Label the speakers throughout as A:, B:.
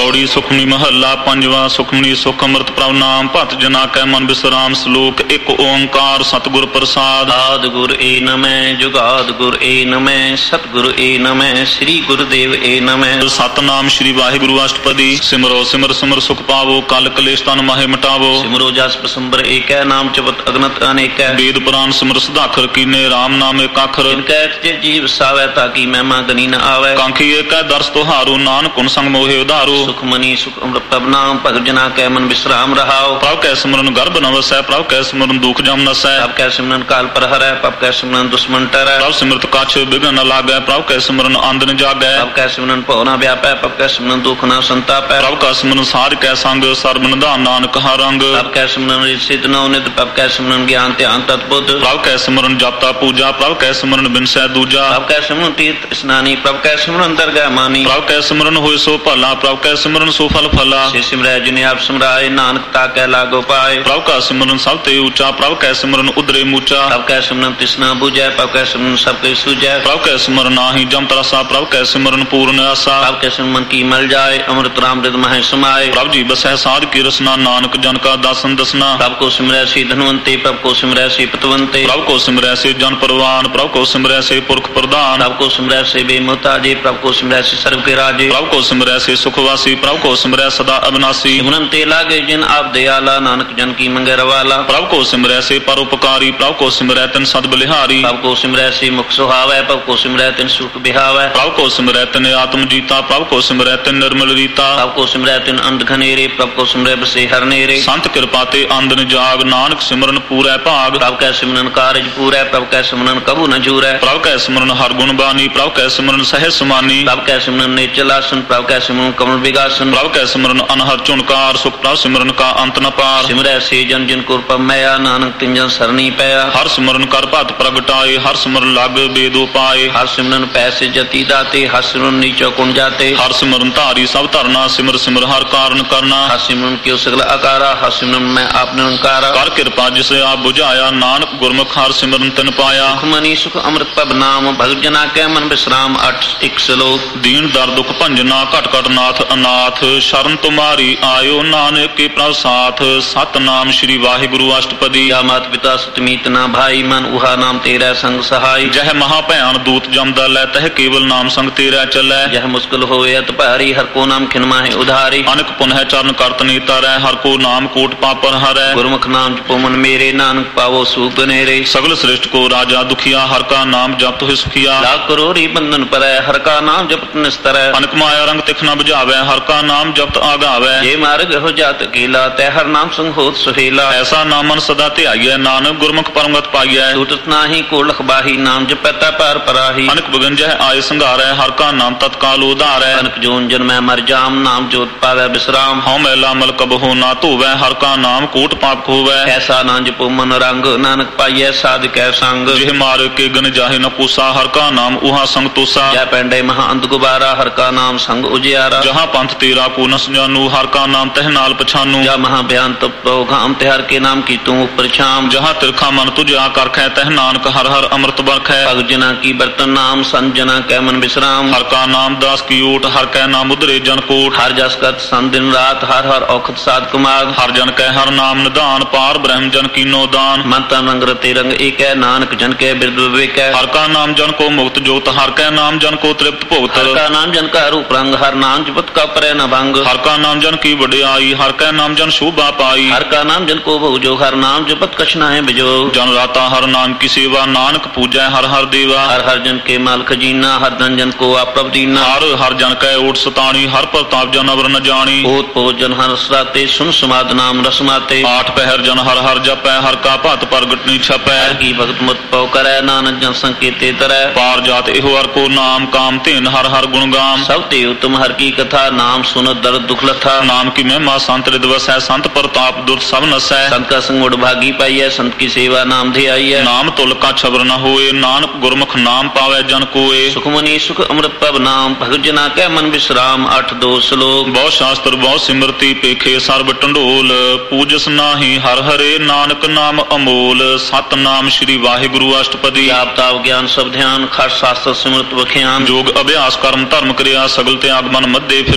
A: ਪੌੜੀ ਸੁਖਮਨੀ ਮਹੱਲਾ ਪੰਜਵਾਂ। ਸੁਖਮਨੀ ਸੁਖ ਅੰਮ੍ਰਿਤ ਪ੍ਰਭ ਨਾਮ ਭਤ ਜਨਾ ਕੈ ਮਨ ਬਿਸਰਾਮ। ਸਲੋਕ ਇੱਕ ਓੰਕਾਰ ਸਤਿਗੁਰ ਪ੍ਰਸਾਦ।
B: ਆਦਿ ਗੁਰ ਏ ਨਮੈ ਜੁਗਾਦ ਗੁਰ ਏ ਨਮੈ ਸਤਿਗੁਰ ਏ ਨਮੈ ਸ੍ਰੀ ਗੁਰਦੇਵ ਏ ਨਮੈ।
A: ਸਤਨਾਮ ਸ੍ਰੀ ਵਾਹਿਗੁਰੂ ਅਸ਼ਟਪਦੀ। ਸਿਮਰੋ ਸਿਮਰ ਸਿਮਰ ਸੁਖ ਪਾਵੋ ਕਲ ਕਲੇਸ਼ ਤਨ ਮਾਹੇ ਮਿਟਾਵੋ।
B: ਸਿਮਰੋ ਜਸ ਪਸੰਬਰ ਏਕੈ ਨਾਮ ਜਪਤ ਅਗਨਤ ਅਨੇਕੈ।
A: ਵੇਦ ਪੁਰਾਨ ਸਿਮਰ ਸੁਧਾਖਰ ਕੀਨੇ ਰਾਮ ਨਾਮ ਏਕ ਅੱਖਰ।
B: ਇਨਕੈ ਤੇ ਜੀਵ ਸਾਵੈ ਤਾਕੀ ਮਹਿਮਾ ਗਨੀ ਨ ਆਵੈ।
A: ਕਾਂਖੀ ਏਕੈ ਦਰਸ ਤੁਹਾਰੂ ਨਾਨਕ ਗੁਣ ਸੰਗ ਮੋਹਿ ਉਧਾਰੂ।
B: ਸੁਖਮਨੀ ਸੁਖ ਅੰਮ੍ਰਿਤ ਪ੍ਰਭ ਨਾਮ ਭਗਤ ਜਨਾ ਕੈ ਮਨ ਬਿਸਰਾਮ ਰਹਾਉ।
A: ਪ੍ਰਭ ਕੈ ਸਿਮਰਨ ਗਰਭ ਨ ਵਸੈ ਪ੍ਰਭ ਕੈ ਸਿਮਰਨ ਦੁਖ ਜਮ ਨਸੈ।
B: ਪ੍ਰਭ ਕੈ ਸਿਮਰਨ ਕਾਲ ਪਰ ਹਰੈ ਪ੍ਰਭ ਕੈ ਸਿਮਰਨ ਦੁਸ਼ਮਨ ਟਰੈ।
A: ਪ੍ਰਭ ਸਿਮਰਤ ਕਛ ਬਿਘਨ ਨ ਲਾਗੈ ਪ੍ਰਭ ਕੈ ਸਿਮਰਨ ਆਂਦਨ ਜਾਗੈ।
B: ਪ੍ਰਭ ਕੈ ਸਿਮਰਨ ਭਉ ਨ ਵਿਆਪੈ ਪ੍ਰਭ ਕੈ ਸਿਮਰਨ ਦੁਖ ਨ ਸੰਤਾਪੈ।
A: ਪ੍ਰਭ ਕੈ ਸਿਮਰਨ ਸਾਧ ਕੈ ਸੰਗ ਸਰਬ ਨਿਧਾਨ ਨਾਨਕ ਹਰ ਰੰਗ।
B: ਪ੍ਰਭ ਕੈ ਸਿਮਰਨ ਸਿਧ ਨਉ ਨਿਧ ਪ੍ਰਭ ਕੈ ਸਿਮਰਨ ਗਿਆਨ ਧਿਆਨ ਤਤ ਬੁੱਧ।
A: ਪ੍ਰਭ ਕੈ ਸਿਮਰਨ ਜਪਤਾ ਪੂਜਾ ਪ੍ਰਭ ਕੈ ਸਿਮਰਨ ਬਿਨਸੈ ਦੂਜਾ।
B: ਪ੍ਰਭ ਕੈ ਸਿਮਰਨ ਤੀਰਥ ਇਸਨਾਨੀ ਪ੍ਰਭ ਕੈ ਸਿਮਰਨ ਦਰਗਾਹ ਮਾਨੀ।
A: ਪ੍ਰਭ ਕੈ ਸਿਮਰਨ ਹੋਇ ਸੋ ਭਲਾ ਪ੍ਰਭ ਕੈ ਸਿਮਰਨ ਸੋ ਫਲ ਫਲਾ।
B: ਸੇ ਸਿਮਰੈ ਜਿਨੇ ਆਪ ਸਿਮਰਾਏ ਨਾਨਕ ਤਾ ਕੈ ਲਾਗੋ ਪਾਏ।
A: ਪ੍ਰਭ ਕਾ ਸਿਮਰਨ ਸਭ ਤੇ ਉੱਚਾ ਪ੍ਰਭ ਕੈ ਸਿਮਰਨ ਉਦਰੇ ਮੂਚਾ।
B: ਪ੍ਰਭ ਕੈ ਸਿਮਰਨ ਤਿਸਨਾ ਬੁਝੈ ਪ੍ਰਭ ਕੈ ਸਿਮਰਨ ਸਭ ਕੈ ਸੂਝੈ।
A: ਪ੍ਰਭ ਕੈ ਸਿਮਰਨ ਨਾਹੀ ਜਮ ਤਰਸਾ ਪ੍ਰਭ ਕੈ ਸਿਮਰਨ ਪੂਰਨ ਆਸਾ।
B: ਪ੍ਰਭ ਕੈ ਸਿਮਰਨ ਕੀ ਮਲ ਜਾਏ ਅੰਮ੍ਰਿਤ ਰਾਮ ਰਿਦ ਮਹਿ ਸਮਾਏ।
A: ਪ੍ਰਭ ਜੀ ਬਸੈ ਸਾਧ ਕੀ ਰਸਨਾ ਨਾਨਕ ਜਨ ਕਾ ਦਾਸਨ ਦਸਨਾ।
B: ਪ੍ਰਭ ਕੋ ਸਿਮਰੈ ਸੀ ਧਨਵੰਤੇ ਪ੍ਰਭ ਕੋ ਸਿਮਰੈ ਸੀ ਪਤਵੰਤੇ।
A: ਪ੍ਰਭ ਕੋ ਸਿਮਰੈ ਸੇ ਜਨ ਪਰਵਾਨ ਪ੍ਰਭ ਕੋ ਸਿਮਰੈ ਸੇ ਪੁਰਖ ਪ੍ਰਧਾਨ।
B: ਪ੍ਰਭ ਕੋ ਸਿਮਰੈ ਸੇ ਬੇਮੁਹਤਾਜੇ ਪ੍ਰਭ ਕੋ ਸਿਮਰੈ ਸੇ ਸਰਬ ਕੇ ਰਾਜੇ।
A: ਪ੍ਰਭ ਕੋ ਸਿਮਰੈ ਸੇ ਸੁਖਵਾਸੀ ਪ੍ਰਭ ਕੋ ਸਿਮਰੈ ਸਦਾ ਅਬਿਨਾਸੀ।
B: ਸਿਮਰਨ ਤੇ ਲਾਗੇ ਜਿਨ ਆਪ ਦਿਆਲਾ ਨਾਨਕ ਜਨ ਕੀ ਮੰਗੈ ਰਵਾਲਾ।
A: ਪ੍ਰਭ ਕੋ ਸਿਮਰੈ ਸੇ ਪਰਉਪਕਾਰੀ ਪ੍ਰਭ ਕੋ ਸਿਮਰੈ ਤਿਨ ਸਦ ਬਲਿਹਾਰੀ।
B: ਪ੍ਰਭ ਕੋ ਸਿਮਰੈ ਸੇ ਮੁਖ ਸੁਹਾਵੈ ਪ੍ਰਭ ਕੋ ਸਿਮਰੈ ਤਿਨ ਸੁਖ ਬਿਹਾਵੈ।
A: ਪ੍ਰਭ ਕੋ ਸਿਮਰੈ ਤਿਨ ਆਤਮ ਜੀਤਾ ਪ੍ਰਭ ਕੋ ਸਿਮਰੈ ਤਿਨ ਨਿਰਮਲ ਰੀਤਾ।
B: ਪ੍ਰਭ ਕੋ ਸਿਮਰੈ ਤਿਨ ਅੰਧ ਘਨੇਰੇ ਪ੍ਰਭ ਕੋ ਸਿਮਰੈ ਬਸੇ ਹਰ ਨੇਰੇ।
A: ਸੰਤ ਕਿਰਪਾ ਤੇ ਆਂਦਨ ਜਾਗ ਨਾਨਕ ਸਿਮਰਨ ਪੂਰੈ ਭਾਗ।
B: ਪ੍ਰਭ ਕੈ ਸਿਮਰਨ ਕਾਰਜ ਪੂਰੈ ਪ੍ਰਭ ਕੈ ਸਿਮਰਨ ਕਬੂ ਨ ਜੂਰੈ।
A: ਪ੍ਰਭ ਕੈ ਸਿਮਰਨ ਹਰ ਗੁਣ ਬਾਨੀ ਪ੍ਰਭ ਕੈ ਸਿਮਰਨ ਸਹਿ ਸਮਾਨੀ।
B: ਪ੍ਰਭ ਕੈ ਸਿਮਰਨ ਨੇਚਲ ਆਸਨ ਪ੍ਰਭ ਕੈ ਸਿਮਰਨ ਕਮਲ ਵਿਗਾਸਨ।
A: ਪ੍ਰਭ ਕੈ ਸਿਮਰਨ ਅਨਹਦ ਝੁਨਕਾਰ ਸੁਖ ਪ੍ਰਭ ਸਿਮਰਨ ਕਾ ਅੰਤ ਨ ਪਾਰ।
B: ਸਿਮਰੈ ਸੇ ਜਨ ਜਿਨ ਕੋ ਪਮਿਆ ਨਾਨਕ ਤਿਨ ਜਨ ਸਰਨੀ ਪਿਆ।
A: ਹਰ ਸਿਮਰਨ ਕਰ ਭਗਤ ਪ੍ਰਗਟਾਏ ਹਰ ਸਿਮਰਨ ਲਗ ਬੇਦੋ ਪਾਏ।
B: ਹਰ ਸਿਮਰਨ ਪੈਸੇ ਜਤੀ ਦਾਤੇ ਹਰ ਸਿਮਰਨ ਨੀਚੋ ਕੁਣ ਜਾਤੇ।
A: ਹਰ ਸਿਮਰਨ ਧਾਰੀ ਸਭ ਧਰਨਾ ਸਿਮਰ ਸਿਮਰ ਹਰ ਕਾਰਨ ਕਰਨਾ।
B: ਹਰ ਸਿਮਰਨ ਕਿਉ ਸਗਲ ਆਕਾਰਾ ਹਰ ਸਿਮਰਨ ਮੈਂ ਆਪ ਨਿਰੰਕਾਰਾ।
A: ਕਰ ਕਿਰਪਾ ਜਿਸ ਆਪ ਬੁਝਾਇਆ ਨਾਨਕ ਗੁਰਮੁਖ ਹਰ ਸਿਮਰਨ ਤਿਨ ਪਾਇਆ।
B: ਸੁਖਮਨੀ ਸੁਖ ਅੰਮ੍ਰਿਤ ਪ੍ਰਭ ਨਾਮ ਭਗਤ ਜਨਾ ਕੈ ਮਨ ਬਿਸਰਾਮ। 8 ਸ਼ਲੋਕ।
A: ਦੀਨ ਦਰ ਦੁਖ ਭੰਜਨਾ ਘਟ ਘਟ ਨਾਥ ਅਨਾਥ। ਸ਼ਰਨ ਤੁਮਾਰੀ ਆਇਓ ਨਾਨਕ ਕੇ ਪ੍ਰਭ ਸਾਥ। ਸਤਨਾਮ ਸ੍ਰੀ ਵਾਹਿਗੁਰੂ ਅਸ਼ਟਪਦੀ।
B: ਜਾ ਮਾਤ ਪਿਤਾ ਸਤਮੀਤ ਨਾ ਭਾਈ ਮਨ ਉਹਾ ਨਾਮ ਤੇਰਾ ਸੰਗ ਸਹਾਈ।
A: ਜਹ ਮਹਾ ਭਿਆਨ ਦੂਤ ਜਮਦਾ ਲੈ ਤਹ ਕੇਵਲ ਨਾਮ ਸੰਗ ਤੇਰਾ ਚੱਲੈ।
B: ਜਹ ਮੁਸ਼ਕਿਲ ਹੋਏ ਅਤ ਭਾਰੀ ਹਰ ਕੋ ਨਾਮ ਖਿਨ ਮਾਹੇ ਉਧਾਰੀ।
A: ਅਨਕ ਪੁਨਹ ਚਰਨ ਕਰਤ ਨੀ ਤਰੈ ਹਰ ਕੋ ਨਾਮ ਕੋਟ ਪਾਪਰ ਹਰੈ।
B: ਗੁਰਮੁਖ ਨਾਮ ਜਪੋ ਮਨ ਮੇਰੇ ਨਾਨਕ ਪਾਵੋ ਸੁਖ ਗਨੇਰੇ।
A: ਸਗਲ ਸ੍ਰਿਸ਼ਟ ਕੋ ਰਾਜਾ ਦੁਖੀਆ ਹਰ ਕਾ ਨਾਮ ਜਪਤ ਹੋਇ ਸੁਖੀਆ।
B: ਲਾਖ ਕਰੋੜੀ ਬੰਧਨ ਪਰੈ ਹਰ ਕਾ ਨਾਮ ਜਪਤ ਨਿਸਤਰੈ।
A: ਅਨਕ ਮਾਇਆ ਰੰਗ ਤਿਖ ਨ ਬੁਝਾਵੈ ਹਰ ਕਾ ਨਾਮ ਜਪਤ ਆਗਾਵੈ।
B: ਜੇ ਮਾਰਗ ਹੋ ਜਾਤ ਕੀਲਾ ਤੈ ਹਰ ਨਾਮ ਸੰਗ ਹੋਤ ਸੁਹੇਲਾ।
A: ਐਸਾ ਨਾਮ ਮਨ ਸਦਾ ਧਿਆਈਐ ਨਾਨਕ ਗੁਰਮੁਖ ਪਰਮਗਤ ਪਾਈਐ।
B: ਛੂਟਤ ਨਾਹੀ ਕੋ ਲਖ ਬਾਹੀ ਨਾਮ ਜਪੈ ਤਾ ਪਾਰ ਪਰਾਹੀ।
A: ਅਨਕ ਬਗੰਜਹ ਆਏ ਸੰਘਾਰੈ ਹਰ ਕਾ ਨਾਮ ਤਤਕਾਲ ਉਧਾਰੈ।
B: ਅਨਕ ਜੋਨ ਜਨਮੈ ਮਰ ਜਾਮ ਨਾਮ ਜੋਤ ਪਾਵੈ ਬਿਸਰਾਮ।
A: ਹਉ ਮੈਲਾ ਮਲ ਕਬਹੁ ਨਾ ਧੋਵੈ ਹਰ ਕਾ ਨਾਮ ਕੋਟ ਪਾਪ ਖੋਵੈ।
B: ਐਸਾ ਨਾ ਜਪੋ ਮਨ ਰੰਗ ਨਾਨਕ ਪਾਈਐ ਸਾਧ ਕੈ ਸੰਗ।
A: ਜਿਹ ਮਾਰ ਕੇ ਗਨ ਜਾਹੇ ਨ ਪੂਸਾ ਹਰ ਕਾ ਨਾਮ ਉਹਾ ਸੰਗ ਤੋਸਾ।
B: ਜੈ ਪੈਂਡੇ ਮਹਾ ਅੰਧ ਗੁਬਾਰਾ ਹਰ ਕਾ ਨਾਮ ਸੰਗ ਉਜਿਆਰਾ।
A: ਜਹਾਂ ਪੰਥ ਤੇਰਾ ਕੋ ਨ ਜਾਨੂ ਹਰ ਕਾ ਨਾਮ ਤਹ ਨਾਲ ਪਛਾਨੂ।
B: ਜਾ ਮਹਾ ਬਿਆਨ ਤਪੋ ਘਾਮ ਤੇ ਹਰ ਕੇ ਨਾਮ ਕੀ ਤੂੰ ਉਪਰ ਛਾਮ।
A: ਜਹਾਂ ਤਿਰਖਾ ਮਨ ਤੁਝਾ ਕਰਖੈ ਤਹ ਨਾਨਕ ਹਰ ਹਰ ਅੰਮ੍ਰਿਤ ਬਰਖੈ।
B: ਭਗਤ ਜਨਾ ਕੀ ਬਰਤਨ ਨਾਮ ਸੰਤ ਜਨਾ ਕੈ ਮਨ ਬਿਸਰਾਮ।
A: ਹਰ ਕਾ ਨਾਮ ਦਾਸ ਕੀ ਓਟ ਹਰ ਕੈ ਨਾਮ ਉਧਰੇ ਜਨ ਕੋਟ।
B: ਹਰ ਜਸ ਕਰਤ ਸੰਤ ਦਿਨ ਰਾਤ ਹਰ ਹਰ ਔਖਦ ਸਾਧ ਕੁਮਾਰ।
A: ਹਰ ਜਨ ਕੈ ਹਰ ਨਾਮ ਨਿਧਾਨ ਪਾਰ ਬ੍ਰਹਮ ਜਨ ਕੀਨੋ ਦਾਨ।
B: ਮਨ ਤਨ ਰੰਗ ਰਤੇ ਰੰਗ ਏਕੈ ਨਾਨਕ ਜਨ ਕੈ ਬਿਰਦ ਵਿਵੇਕੈ।
A: ਹਰ ਕਾ ਨਾਮ ਜਨ ਕੋ ਮੁਕਤ ਜੋਤ ਹਰ ਕੈ ਨਾਮ ਜਨ ਕੋ ਤ੍ਰਿਪਤ ਭੁਗਤ।
B: ਹਰ ਕਾ ਨਾਮ ਜਨ ਕਾ ਰੂਪ ਰੰਗ ਹਰ ਨਾਮ ਜਪਤ ਕਾ ਪਰੈ ਨ ਭੰਗ।
A: ਹਰ ਕਾ ਨਾਮ ਜਨ ਕੀ ਵਡਿਆਈ ਹਰ ਕੈ ਨਾਮ ਜਨ ਸ਼ੋਭਾ ਪਾਈ।
B: ਹਰ ਕਾ ਨਾਮ ਜਨ ਕੋ ਬਹੁ ਜੋ ਹਰ ਨਾਮ ਜਪਤ ਕਛ ਨਾਹਿ ਬਿਜੋ।
A: ਜਨ ਰਾਤਾ ਹਰ ਨਾਮ ਕੀ ਸੇਵਾ ਨਾਨਕ ਪੂਜੈ ਹਰ ਹਰ ਦੇਵਾ।
B: ਹਰ ਹਰ ਜਨ ਕੇ ਮਾਲ ਖਜੀਨਾ ਹਰ ਧਨ ਜਨ ਕੋ ਆਪ ਪ੍ਰਭ ਦੀਨਾ।
A: ਹਰ ਹਰ ਜਨ ਕੈ ਓਟ ਸਤਾਣੀ ਹਰ ਪ੍ਰਤਾਪ ਜਨ ਅਵਰ ਨ ਜਾਣੀ।
B: ਪੋਤ ਪੋਤ ਜਨ ਹਰ ਸਰਾਤੇ ਸੁਨ ਸਮਾਦ ਨਾਮ ਰਸਮਾਤੇ।
A: ਆਠ ਪਹਿਰ ਜਨ ਹਰ ਹਰ ਜਪੈ ਹਰ ਕਾ ਭਤ ਪ੍ਰਗਟ ਨੀ ਛਪੈ।
B: ਹਰ ਕੀ ਭਗਤ ਮਤ ਪਉ ਕਰੈ ਨਾਨਕ ਜਨ ਸੰਕੇਤੇ ਤਰੈ।
A: ਪਾਰ ਜਾਤ ਇਹੋ ਹਰ ਕੋ ਨਾਮ ਕਾਮ ਧੇਨ ਹਰ ਹਰ ਗੁਣ ਗਾਮ।
B: ਸਭ ਤੇ ਉਤਮ ਹਰ ਕੀ ਕਥਾ ਨਾਮ ਸੁਨਤ ਦਰਦ ਦੁਖ ਲਥਾ।
A: ਨਾਮ ਕੀ ਮਹਿਮਾ ਸੰਤ ਰਿਦ ਵਸੈ ਸੰਤ ਪ੍ਰਤਾਪ ਦੁਰਤ ਸਭ ਨਸੈ।
B: ਸੰਤ ਕਾ ਸੰਗ ਉਡ ਭਾਗੀ ਪਾਈਐ ਸੰਤ ਕੀ ਸੇਵਾ ਨਾਮ ਧਿਆਈਐ।
A: ਨਾਮ ਤੁਲ ਕਾ ਛਬਰ ਨ ਹੋਏ ਨਾਨਕ ਗੁਰਮੁਖ ਨਾਮ ਪਾਵੈ ਜਨ ਕੋਏ।
B: ਸੁਖਮਨੀ ਸੁਖ ਅੰਮ੍ਰਿਤ ਪ੍ਰਭ ਨਾਮ ਭਗਤ ਜਨਾ ਕੈ ਮਨ ਬਿਸਰਾਮ। 8 ਸ਼ਲੋਕ।
A: ਬਹੁ ਸ਼ਾਸਤਰ ਬਹੁ ਸਿਮਰਤੀ ਪੇਖੇ ਸਰਬ ਟੰਡੋਲ। ਪੂਜਸ ਨਾਹੀ ਹਰ ਹਰੇ ਨਾਨਕ ਨਾਮ ਅਮੋਲ। ਸਤਨਾਮ ਸ੍ਰੀ ਵਾਹਿਗੁਰੂ ਅਸ਼ਟਪਦੀ।
B: ਜਾਪ ਤਾਪ ਗਿਆਨ ਸਭ ਧਿਆਨ ਖਟ ਸ਼ਾਸਤਰ ਸਿਮਰਤ ਵਖਿਆਨ।
A: ਜੋਗ ਅਭਿਆਸ ਕਰਮ ਧਰਮ ਕਿਰਿਆ ਸਗਲ ਤਿਆਗ ਮਨ ਮੱਧੇ ਫਿਰੇ।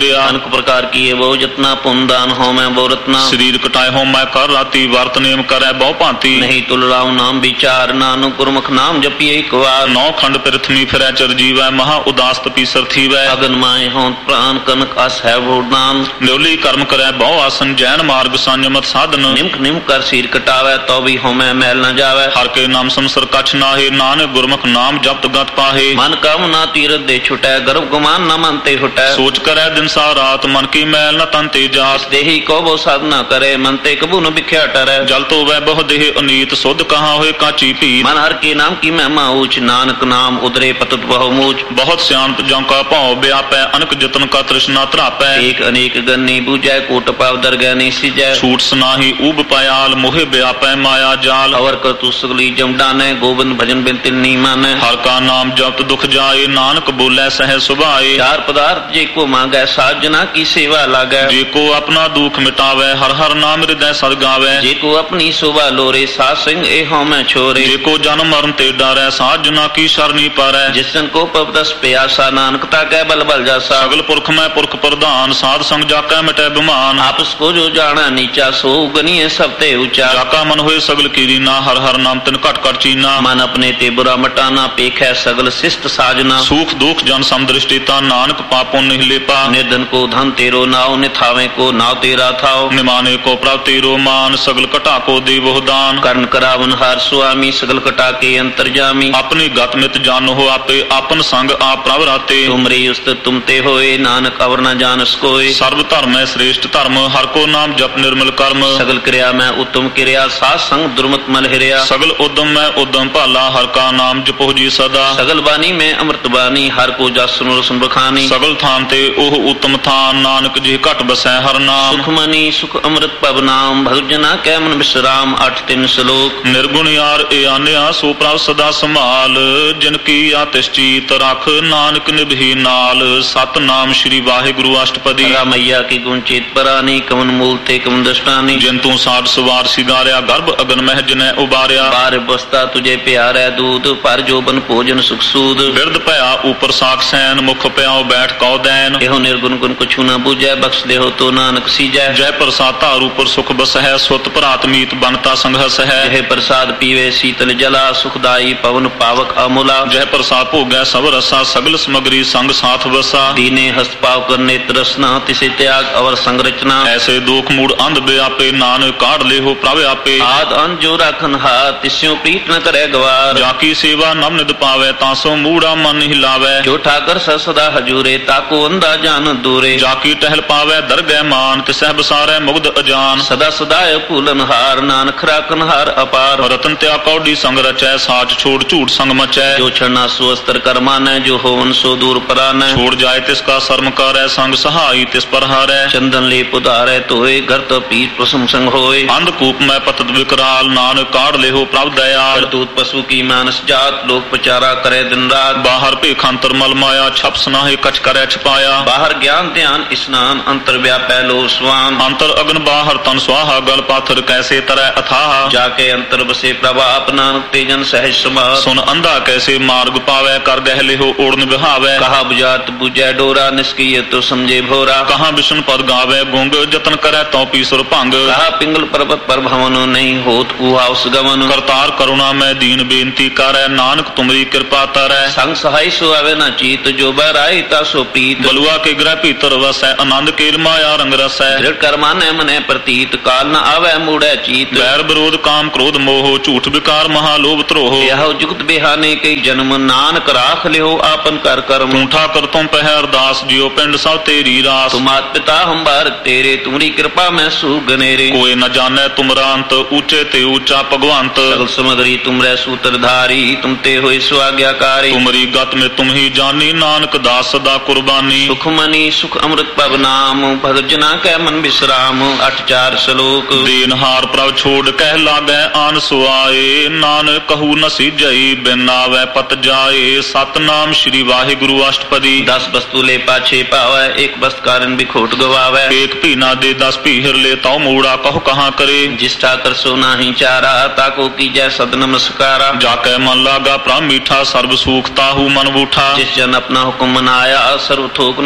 A: फेरिया।
B: अनेक प्रकार किए बहु जतना, पुन दान हो मैं बहु रत्ना।
A: शरीर कटाए हो मैं कर राती, वर्त नेम करे बहु भांति।
B: नहीं तुल राम नाम विचार, नानु गुरमुख नाम जपिए एक बार।
A: नौ खंड पृथ्वी फिरै चिरजीवै, महा उदास तपीसर थीवै।
B: अगन माए हो प्राण कनक अस है भूदान।
A: न्योली कर्म करे बहु आसन, जैन मार्ग संयमत साधन।
B: निमक निम कर सिर कटावे, तो भी हो मैं मैल न जावे।
A: हर के नाम संसर कछ नाहे, नानक गुरमुख नाम जपत गत पाहे।
B: मन कामना तीरथ दे छुटै, गर्भ गुमान न मनते हुटै।
A: सोच करे दिन सा रात, मन की मैल न तन ते जात।
B: देही को वो साधना करे, मनते कबू न बिख्या टरै।
A: जल तो वह बहु देह अनीत, शुद्ध कहाँ होए काची पीत।
B: मन हर के नाम की महिमा ऊंच, नानक नाम उदरे पतत बहु मूच।
A: बहुत सियाणप जंका भाव व्यापै, अनक जतन का तृष्णा त्रापै।
B: एक अनेक गन्नी बूझै, कोट पाव दरगह नहीं सिजै।
A: छूट सुनाही ऊब पयाल, मोहे व्यापै माया जाल।
B: अवर कर तू सगली जम डानै, गोविंद भजन बिन तिल नी मानै।
A: हर का नाम जपत दुख जाए, नानक बोलै सहज सुभाए।
B: चार पदार्थ जे को मांगै, साजना की सेवा लागै।
A: जे को अपना दुख मिटावै, हर हर नाम हृदय सर गावै।
B: जे को अपनी शोभा लोरे, सात सिंह ए हों मैं छोरे।
A: जे को जन्म मरण ते डरै, साजना की शरणी पारै।
B: जिसन को पवदस प्यासा, नानकता कै बल बल जासा।
A: सगल पुरख में पुरख प्रधान, साध संग जाकै मिटै बिमान।
B: आपस को जो जाना नीचा, सो गनिए सबते ऊंचा।
A: जाका मन होए सगल कीरीना, हर हर नाम तिन घट घट चीना।
B: मन अपने ते बुरा मटाना, पेखै सगल शिष्ट साजना।
A: सुख दुख जन समदृष्टिता, नानक पापों नहीं लेपा।
B: निर्धन को धन तेरो नाव, निथावे को नाव तेरा थाव।
A: निमाने को प्रभ तेरो मान, सगल कटा को देवो दान।
B: कर्ण करावन हार स्वामी, सगल कटा के अंतर्जामी।
A: अपनी गत मित जानो हो आपे, आपन संग आप प्रभ राते।
B: तुमरे उस्त तुमते होए, नानक अवर न जानस कोय।
A: सर्व धर्म है श्रेष्ठ धर्म, हर को नाम जप निर्मल कर्म।
B: सगल क्रिया में उत्तम क्रिया, सात संग दुर्मत मल हिरिया।
A: सगल उद्यम में उद्यम भाला, हर का नाम जपो जी सदा।
B: सगल बानी में अमृत बानी, हर को जस सुनो सुन बखानी।
A: सगल थान ते ओह उत्तम थान, नानक जी घट बसै हर नाम।
B: सुख मनी सुख अमृत पब नाम, भगजना कै मन विश्राम। 8-3 श्लोक।
A: निर्गुण यार ए आन्या, सो प्रभ सदा संभाल। जिनकी आतिश चीत रख, नानक निभि नाल। सत नाम श्री वाहिगुरु अष्टपदी।
B: मैया की गुण चेत परानी, कमन मूल थे कमन दृष्टानी।
A: जिन तू साठ सवार सिगारिया, गर्भ अगन मह जिनै उबारिया।
B: बार बस्ता तुझे प्यार है दूध, पर जोबन भोजन सुख सूद।
A: बिरद भया ऊपर साख सैन, मुख प्याओ बैठ कौ दैन।
B: एहो निर्गुण गुण कुछ न बूझै, बख्श दे हो तो नानक सीजै।
A: जय प्रसाद तार ऊपर सुख बस है, सुत भरात मीत बनता संघस है।
B: जय प्रसाद पीवे शीतल जला, सुखदाई पवन पावक अमूला।
A: जय प्रसाद भोगै सब रसा, सगल समग्री संग साथ बसा।
B: दीने हस्त पाव करने तरसना, तिसे त्याग अवर संरचना।
A: ऐसे दुख मूड अंध व्यापे, नानक काढ़ ले हो प्रभ आपे।
B: आद अंत जो राखन हाथ, तिस्यों प्रीत न करे गवार।
A: जाकी सेवा नम निद पावे, तासो मूड़ा मन हिलावे।
B: जो ठाकर सदा हजूरे, ताको अंधा जान दूरे।
A: जाकी टहल पावे दरगह मान, तिसह बसारे मुग्ध अजान।
B: सदा सदाय फूलन हार, नानक राखन हार अपार।
A: रतन त्या कौडी संग रचै, साच छोड़ झूठ संग मचै।
B: जो छड़ना सो अस्तर कर मानै, जो होवन सो दूर परानै।
A: छोड़ जाए तिसका शर्म करे, संग सहाई तिस पर हारै।
B: चंदन ले पुधारे तोए, घर तो पीर प्रसम संग होए।
A: अंधकूप में पतत विकराल, नानक काढ़ ले हो प्रभ दयाल।
B: करतूत पशु की मानस जात, लोक प्रचारा करे दिन रात।
A: बाहर पेख अंतर मल माया, छप सनाहे कछ करे छपाया।
B: बाहर ज्ञान ध्यान स्नान, अंतर व्यापै लो स्वान।
A: अंतर अग्न बाहर तन स्वाहा, गल पाथर कैसे तरह अथाह।
B: जाके अंतर बसे प्रभाप, नानक तेजन सहज समाह।
A: सुन अंधा कैसे मार्ग पावे, कर गहले हो ओढ़न बिहावे।
B: कहा बुझात बुझै डोरा, निष्क्रिय तो समझे भोरा।
A: कहाँ विष्णु पद गावे गुंग, जतन करे तो पीसुर भंग।
B: कहा पिंगल पर्वत पर भवन, नहीं होत उहाउस गमन।
A: करतार करुणा में दीन बेनती करे, नानक तुमरी कृपा तरै।
B: संग सहाय सो आवे न चीत, जो बराई ता सो प्रीत।
A: बलुआ के ग्रह भीतर वसै, आनंद केल माया रंग रसै।
B: दृढ़ कर माने मने प्रतीत, काल न आवे मूढ़ै चीत।
A: बैर विरोध काम क्रोध मोह, झूठ विकार महालोभ त्रोह।
B: यह जुगत बिहाने कई जन्म, नानक राख लिहो आपन कर कर्म।
A: ठूठा कर तुम पह अरदास, जियो पिंड सब तेरी रास।
B: तुम मात पिता हम बारक तेरे, तुमरी कृपा में सुगनेरे।
A: कोई न जाने तुमरा अंत, ऊंचे ते ऊंचा भगवंत।
B: सगल समग्री तुमरे सूत्रधारी, तुम ते होए स्वाज्ञाकारी।
A: तुमरी गत में तुम ही जानी, नानक दास सदा कुर्बानी।
B: सुख मनी सुख अमृत पब नाम, भगजना कै मन विश्राम। 8-4 श्लोक।
A: देनहार प्रभ छोड़ कह लागै आन सुआए, नानक कहू न सीजई, बिन आवे पत जाए। सत नाम श्री वाहिगुरु अष्टपदी।
B: 10 वस्तु ले पाछे पावै, एक वस्तु कारण बिखोट गवावै।
A: एक भी ना दे 10 पीहर ले, ताऊ मूड़ा कहो कहाँ करे।
B: जिस ठाकर सो नाही चारा, ताको कीजै सद नमस्कारा।
A: जाके मन लागा प्रभ मीठा, सर्व सुख ताहू मन बूठा।
B: जिस जन अपना हुक्म मनाया, सर्व थोक नानक तिन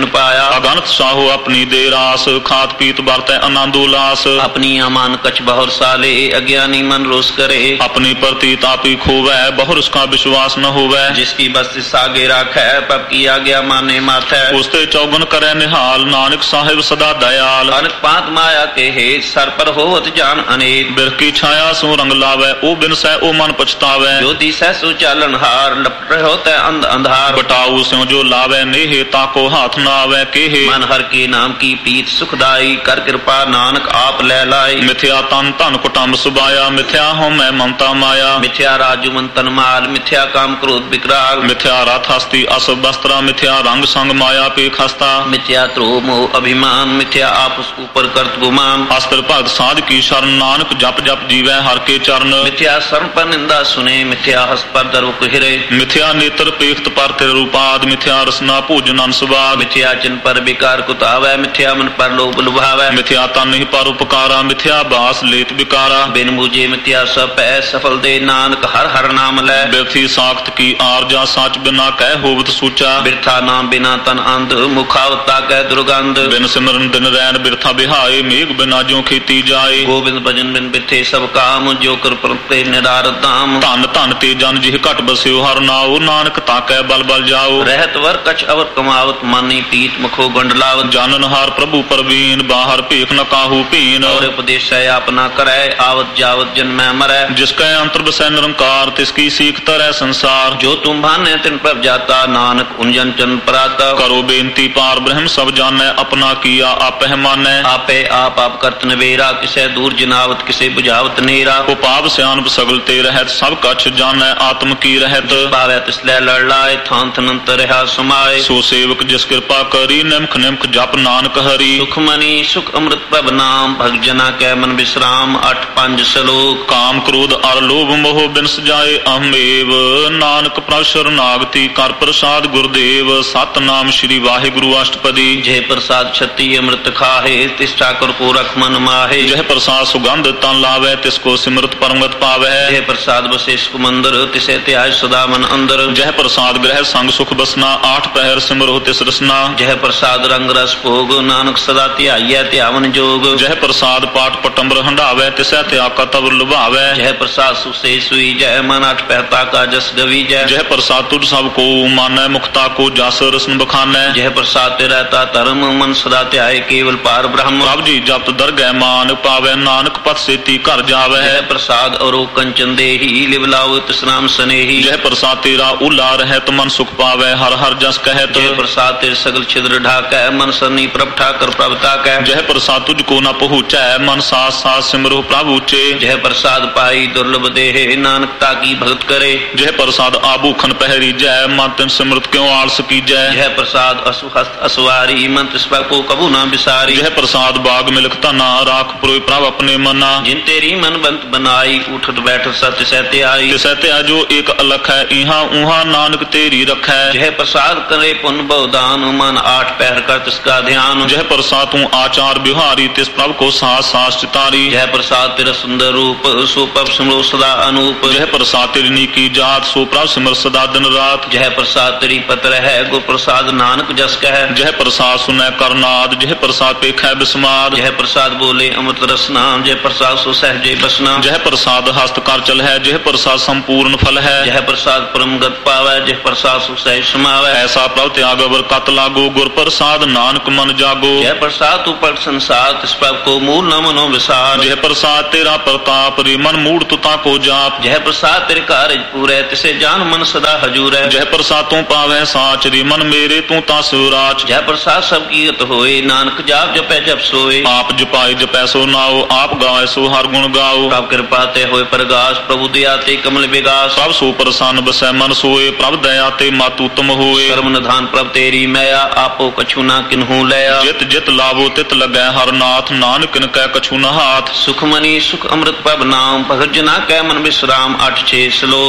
B: ਬਿਨ ਪਾਇਆ।
A: ਅਗਨਤ ਸਾਹੋ ਆਪਣੀ ਦੇ ਰਾਸ ਖਾਤ ਪੀਤ ਵਰਤੈ ਆਨੰਦ ਉਲਾਸ।
B: ਆਪਣੀ ਅਮਾਨ ਕਛ ਬਹੁਰ ਸਾਲੇ ਅਗਿਆਨੀ ਮਨ ਰੋਸ ਕਰੇ।
A: ਆਪਣੀ ਪ੍ਰਤੀ ਤਾਪੀ ਖੋਵੈ ਬਹੁਰ ਉਸਕਾ ਵਿਸ਼ਵਾਸ ਨ ਹੋਵੈ।
B: ਜਿਸकी बस्ती सागे राखै पब की आज्ञा माने माथै।
A: ਉਸਤੇ ਚੌਗਨ ਕਰੈ ਨਿਹਾਲ ਨਾਨਕ ਸਾਹਿਬ ਸਦਾ ਦਇਆਲ।
B: अनक पात माया के हेत सर पर होवत जान अनेक।
A: ਬਿਰਖੀ ਛਾਇਆ ਸੋ ਰੰਗ ਲਾਵੈ ਉਹ ਬਿਨਸੈ ਉਹ ਮਨ ਪਛਤਾਵੈ।
B: जो दिसै सो चालन हार लपट होतै अंध अंधार।
A: ਬਟਾਊ ਸਿਉ ਜੋ ਲਾਵੈ ਨੇਹ ਤਾਕੋ ਹਾਥ ਨਾ ਆਵੈ ਕੇਹ।
B: मन हर के नाम की प्रीत सुखदाई कर कृपा नानक आप लै लाई।
A: ਮਿਥਿਆ ਤਨ ਧਨ ਕੁਟੰਬ ਸੁਬਾਇਆ ਮਿਥਿਆ ਹਉਮੈ ਮਮਤਾ ਮਾਇਆ।
B: मिथ्या राजुमन तन माल मिथ्या काम क्रोध विकराल।
A: ਮਿਥਿਆ ਰਥ ਹਸਤੀ ਅਸ ਬਸਤਰਾ ਮਿਥਿਆ ਰੰਗ ਸੰਗ ਮਾਇਆ ਪੇ ਖਸਤਾ।
B: मिथ्या त्रोह मोह अभिमान मिथ्या आपस ऊपर करत गुमान।
A: ਅਸਤਰ ਭਗਤ ਸਾਧ ਕੀ ਸ਼ਰਨ ਨਾਨਕ ਜਪ ਜਪ ਜੀਵੈ ਹਰ ਕੇ ਚਰਨ।
B: मिथ्या शरण पर निंदा सुने मिथ्या हस पर दरुक हिरे।
A: ਮਿਥਿਆ ਨੇਤਰ ਪੇਖਤ ਪਰ ਤੇਰੇ ਰੂਪਾਦ ਮਿਥਿਆ ਰਸਨਾ ਭੋਜਨ ਅਨਸਵਾਦ।
B: मिथ्या चिन पर विकार कुतावै मिथ्या मन पर लोभ लुभावै।
A: ਮਿਥਿਆ ਤਨ ਹੀ ਪਰ ਉਪਕਾਰਾ ਮਿਥਿਆ ਬਾਸ ਲੇਤ ਵਿਕਾਰਾ।
B: बिन मुझे मिथ्या सब पै सफल दे नानक हर हर नाम लै।
A: ਬਿਰਥੀ ਸਾਖਤ ਕੀ ਆਰਜਾ ਸੱਚ ਬਿਨਾ ਕਹਿ ਹੋਵਤ ਸੂਚਾ।
B: बिरथा नाम बिना तन अंध मुखावता कै दुर्गंध।
A: ਬਿਨ ਸਿਮਰਨ ਦਿਨ ਰੈਣ ਬਿਰਥਾ ਬਿਹਾਏ ਮੇਘ ਬਿਨਾ ਜਿਉ ਖੇਤੀ ਜਾਏ।
B: गोविंद भजन बिन बिथे सब काम जो कर परते निरार धाम।
A: ਧਨ ਧਨ ਤੇ ਜਨ ਜਿਹ ਘਟ ਬਸਿਓ ਹਰ ਨਾਉ ਨਾਨਕ ਤਾਕੈ ਬਲ ਬਲ ਜਾਓ।
B: रहत वर कछ अवर कमावत मानी पीत मुखो गंडलावत।
A: ਜਾਨਨ ਹਾਰ ਪ੍ਰਭੂ ਪਰਵੀਨ ਬਾਹਰ ਭੇਖ ਨ ਕਾਹੂ ਭੀਨ।
B: और उपदेश है अपना करै आवत जावत जन्मै मरै।
A: ਜਿਸ ਕੈ ਅੰਤਰ ਬਸੈ ਨਿਰੰਕਾਰ ਤਿਸ ਕੀ ਸੀਖ ਤਰੈ ਸੰਸਾਰ।
B: जो तुम भाने तिन पर जाता नानक उंजन चन पराता।
A: ਕਰੋ ਬੇਨਤੀ ਪਾਰ ਬ੍ਰਹਮ ਸਭ ਜਾਣੈ ਆਪਣਾ ਕੀਆ ਆਪਹਿ ਮਾਨੈ।
B: आपे आप करत नवेरा किसे दूर जनावत किसे बुझावत नेरा।
A: ਉਪਾਵ ਸਿਆਣਪ ਸਗਲ ਤੇ ਰਹਿਤ ਸਭ ਕਛ ਜਾਣੈ ਆਤਮ ਕੀ ਰਹਿਤ।
B: पावै तिसलै लड़ लाए थान थनंत रहा समाए।
A: ਸੋ ਸੇਵਕ ਜਿਸ ਕਿਰਪਾ ਕਰੀ ਨਿਮਖ ਨਿਮਖ ਜਪ ਨਾਨਕ ਹਰੀ।
B: सुख मनी सुख अमृत प्रभ नाम भग जना कै मन विश्राम। 8-5 श्लोक।
A: ਕਾਮ ਕ੍ਰੋਧ ਅਰ ਲੋਭ ਮੋਹ ਬਿਨਸ ਜਾਏ ਅਹਮੇਵ ਨਾਨਕ ਪ੍ਰਭ ਸ਼ਰਨਾਗਤੀ ਕਰ ਪ੍ਰਸਾਦ ਗੁਰਦੇਵ। ਸਤਨਾਮ ਸ੍ਰੀ ਵਾਹਿਗੁਰੂ ਅਸ਼ਟਪਦੀ।
B: जय प्रसाद छत्ती अमृत खाहे तिस ठाकुर को रख मन माहे।
A: ਜਹ ਪ੍ਰਸਾਦ ਸੁਗੰਧ ਤਨ ਲਾਵੈ ਤਿਸ ਕੋ ਸਿਮਰਤ ਪਰਮਗਤ ਪਾਵੈ।
B: जय प्रसाद बसे सुख मंदिर तिसे त्याज सदा मन अंदर।
A: ਜਹ ਪ੍ਰਸਾਦ ਗ੍ਰਹਿ ਸੰਗ ਸੁਖ ਬਸਨਾ ਆਠ ਪਹਿਰ ਸਿਮਰੋ ਤਿਸ ਰਸਨਾ।
B: जय प्रसाद रंग रस भोग नानक सदा ध्याइयै ध्यावन जोग।
A: ਜਹ ਪ੍ਰਸਾਦ ਪਾਠ ਪਟੰਬਰ ਹੰਡਾਵੈ ਤਿਸੈ ਤਿਆਕਾ ਤਵ ਲੁਭਾਵੈ।
B: जय प्रसाद सुसे सुई जय मन अठ पहता का जस गवी जय।
A: ਜਹ ਪ੍ਰਸਾਦ ਤੁਧ ਸਭ ਕੋ ਮਾਨੈ ਮੁਖਤਾ ਕੋ ਜਸ ਰਸਨ ਬਖਾਨੈ।
B: जय प्रसाद ते रहता धर्म मन सदा ध्याय केवल पार ब्रह्म।
A: ਪ੍ਰਭ ਜੀ ਜਪਤ ਦਰਗਹਿ ਮਾਨ ਪਾਵੈ ਨਾਨਕ ਪਤ ਸੇਤੀ ਘਰ ਜਾਵੈ।
B: जय प्रसाद औरो कंचन देही लिव लाओ तिस नाम स्नेही।
A: ਜਹ ਪ੍ਰਸਾਦ ਤੇਰਾ ਉਲਾ ਰਹਿਤ ਮਨ ਸੁਖ ਪਾਵੈ ਹਰ ਹਰ ਜਸ ਕਹਿਤ।
B: जय प्रसाद तेरे सगल छिद्र ढाकै मन सन्नी प्रभ ठाकर प्रभ ताकै।
A: जह प्रसाद तुझको न पहुँचै मन साथ साथ सिमरो प्रभु ऊचे।
B: जय प्रसाद पाई दुर्लभ देह नानक ताकी भगत करे।
A: जह प्रसाद आभूखन पहरी जय मन तिन सिमरत क्यों आलस कीजै।
B: जय प्रसाद असुहस्त असवारी मन तिस पर को कबू ना बिसारी।
A: जह प्रसाद बाग मिलक तना राख पुरोय प्रभ अपने मना।
B: जिन तेरी मन बंत बनाई उठत बैठत सत्य सहते आई।
A: तिसै जो एक अलख है इहाँ उहाँ नानक तेरी रखै।
B: जय प्रसाद करे पुन बहुदान मन 8 पहर कर तिसका ध्यान।
A: जह प्रसाद तू आचार बिहारी तिस प्रभ को सास सास चितारी।
B: जय प्रसाद तेरा सुंदर रूप सो प्रभ सिमरो सदा अनूप।
A: जह प्रसाद तेरी नीकी जात सो प्रभ सिमर सदा दिन रात।
B: जय प्रसाद तेरी पत्र है गुर प्रसाद नानक जस कह।
A: जह प्रसाद सुनै करनाद जह प्रसाद पेखै बिस्माद।
B: जय प्रसाद बोले अमृत रसना जय प्रसाद सो सहजे बसना।
A: जह प्रसाद हस्त कर चल है जह प्रसाद संपूर्ण फल है।
B: जय प्रसाद परम गत पावै जय प्रसाद सो सहज समावै।
A: ऐसा प्रभ त्याग अवर कत लागो गुर प्रसाद नानक मन जागो।
B: जय प्रसाद तू पर संसार तिस प्रभ को मूल न मनो विसार।
A: जय प्रसाद तेरा प्रताप रे मन मूड तुता को जाप।
B: जय प्रसाद तेरे कार्य पूरे तिसे जान मन सदा हजूर है।
A: जय प्रसाद तू पावै साच रे मन मेरे तू ता सुराच।
B: जय प्रसाद सब कीरत होए नानक जाप जपै जप सोए।
A: आप जपाए जपै सो नाओ आप गाए सो हर गुण गाओ।
B: प्रभ कृपा ते होए प्रगास प्रभु दया ते कमल विगास।
A: प्रभ सो प्रसन्न बसै मन सोए प्रभ दया ते मातु उत्तम होए।
B: कर्म निधान प्रभ तेरी मैया आपो कछु ना किन्हू लया।
A: जित जित लाभो तित लगै हर नाथ नानक किन कै कछु न हाथ।
B: सुख मनी सुख अमृत प्रभ नाम भगत जना कै मन विश्राम। 8-6 श्लोक।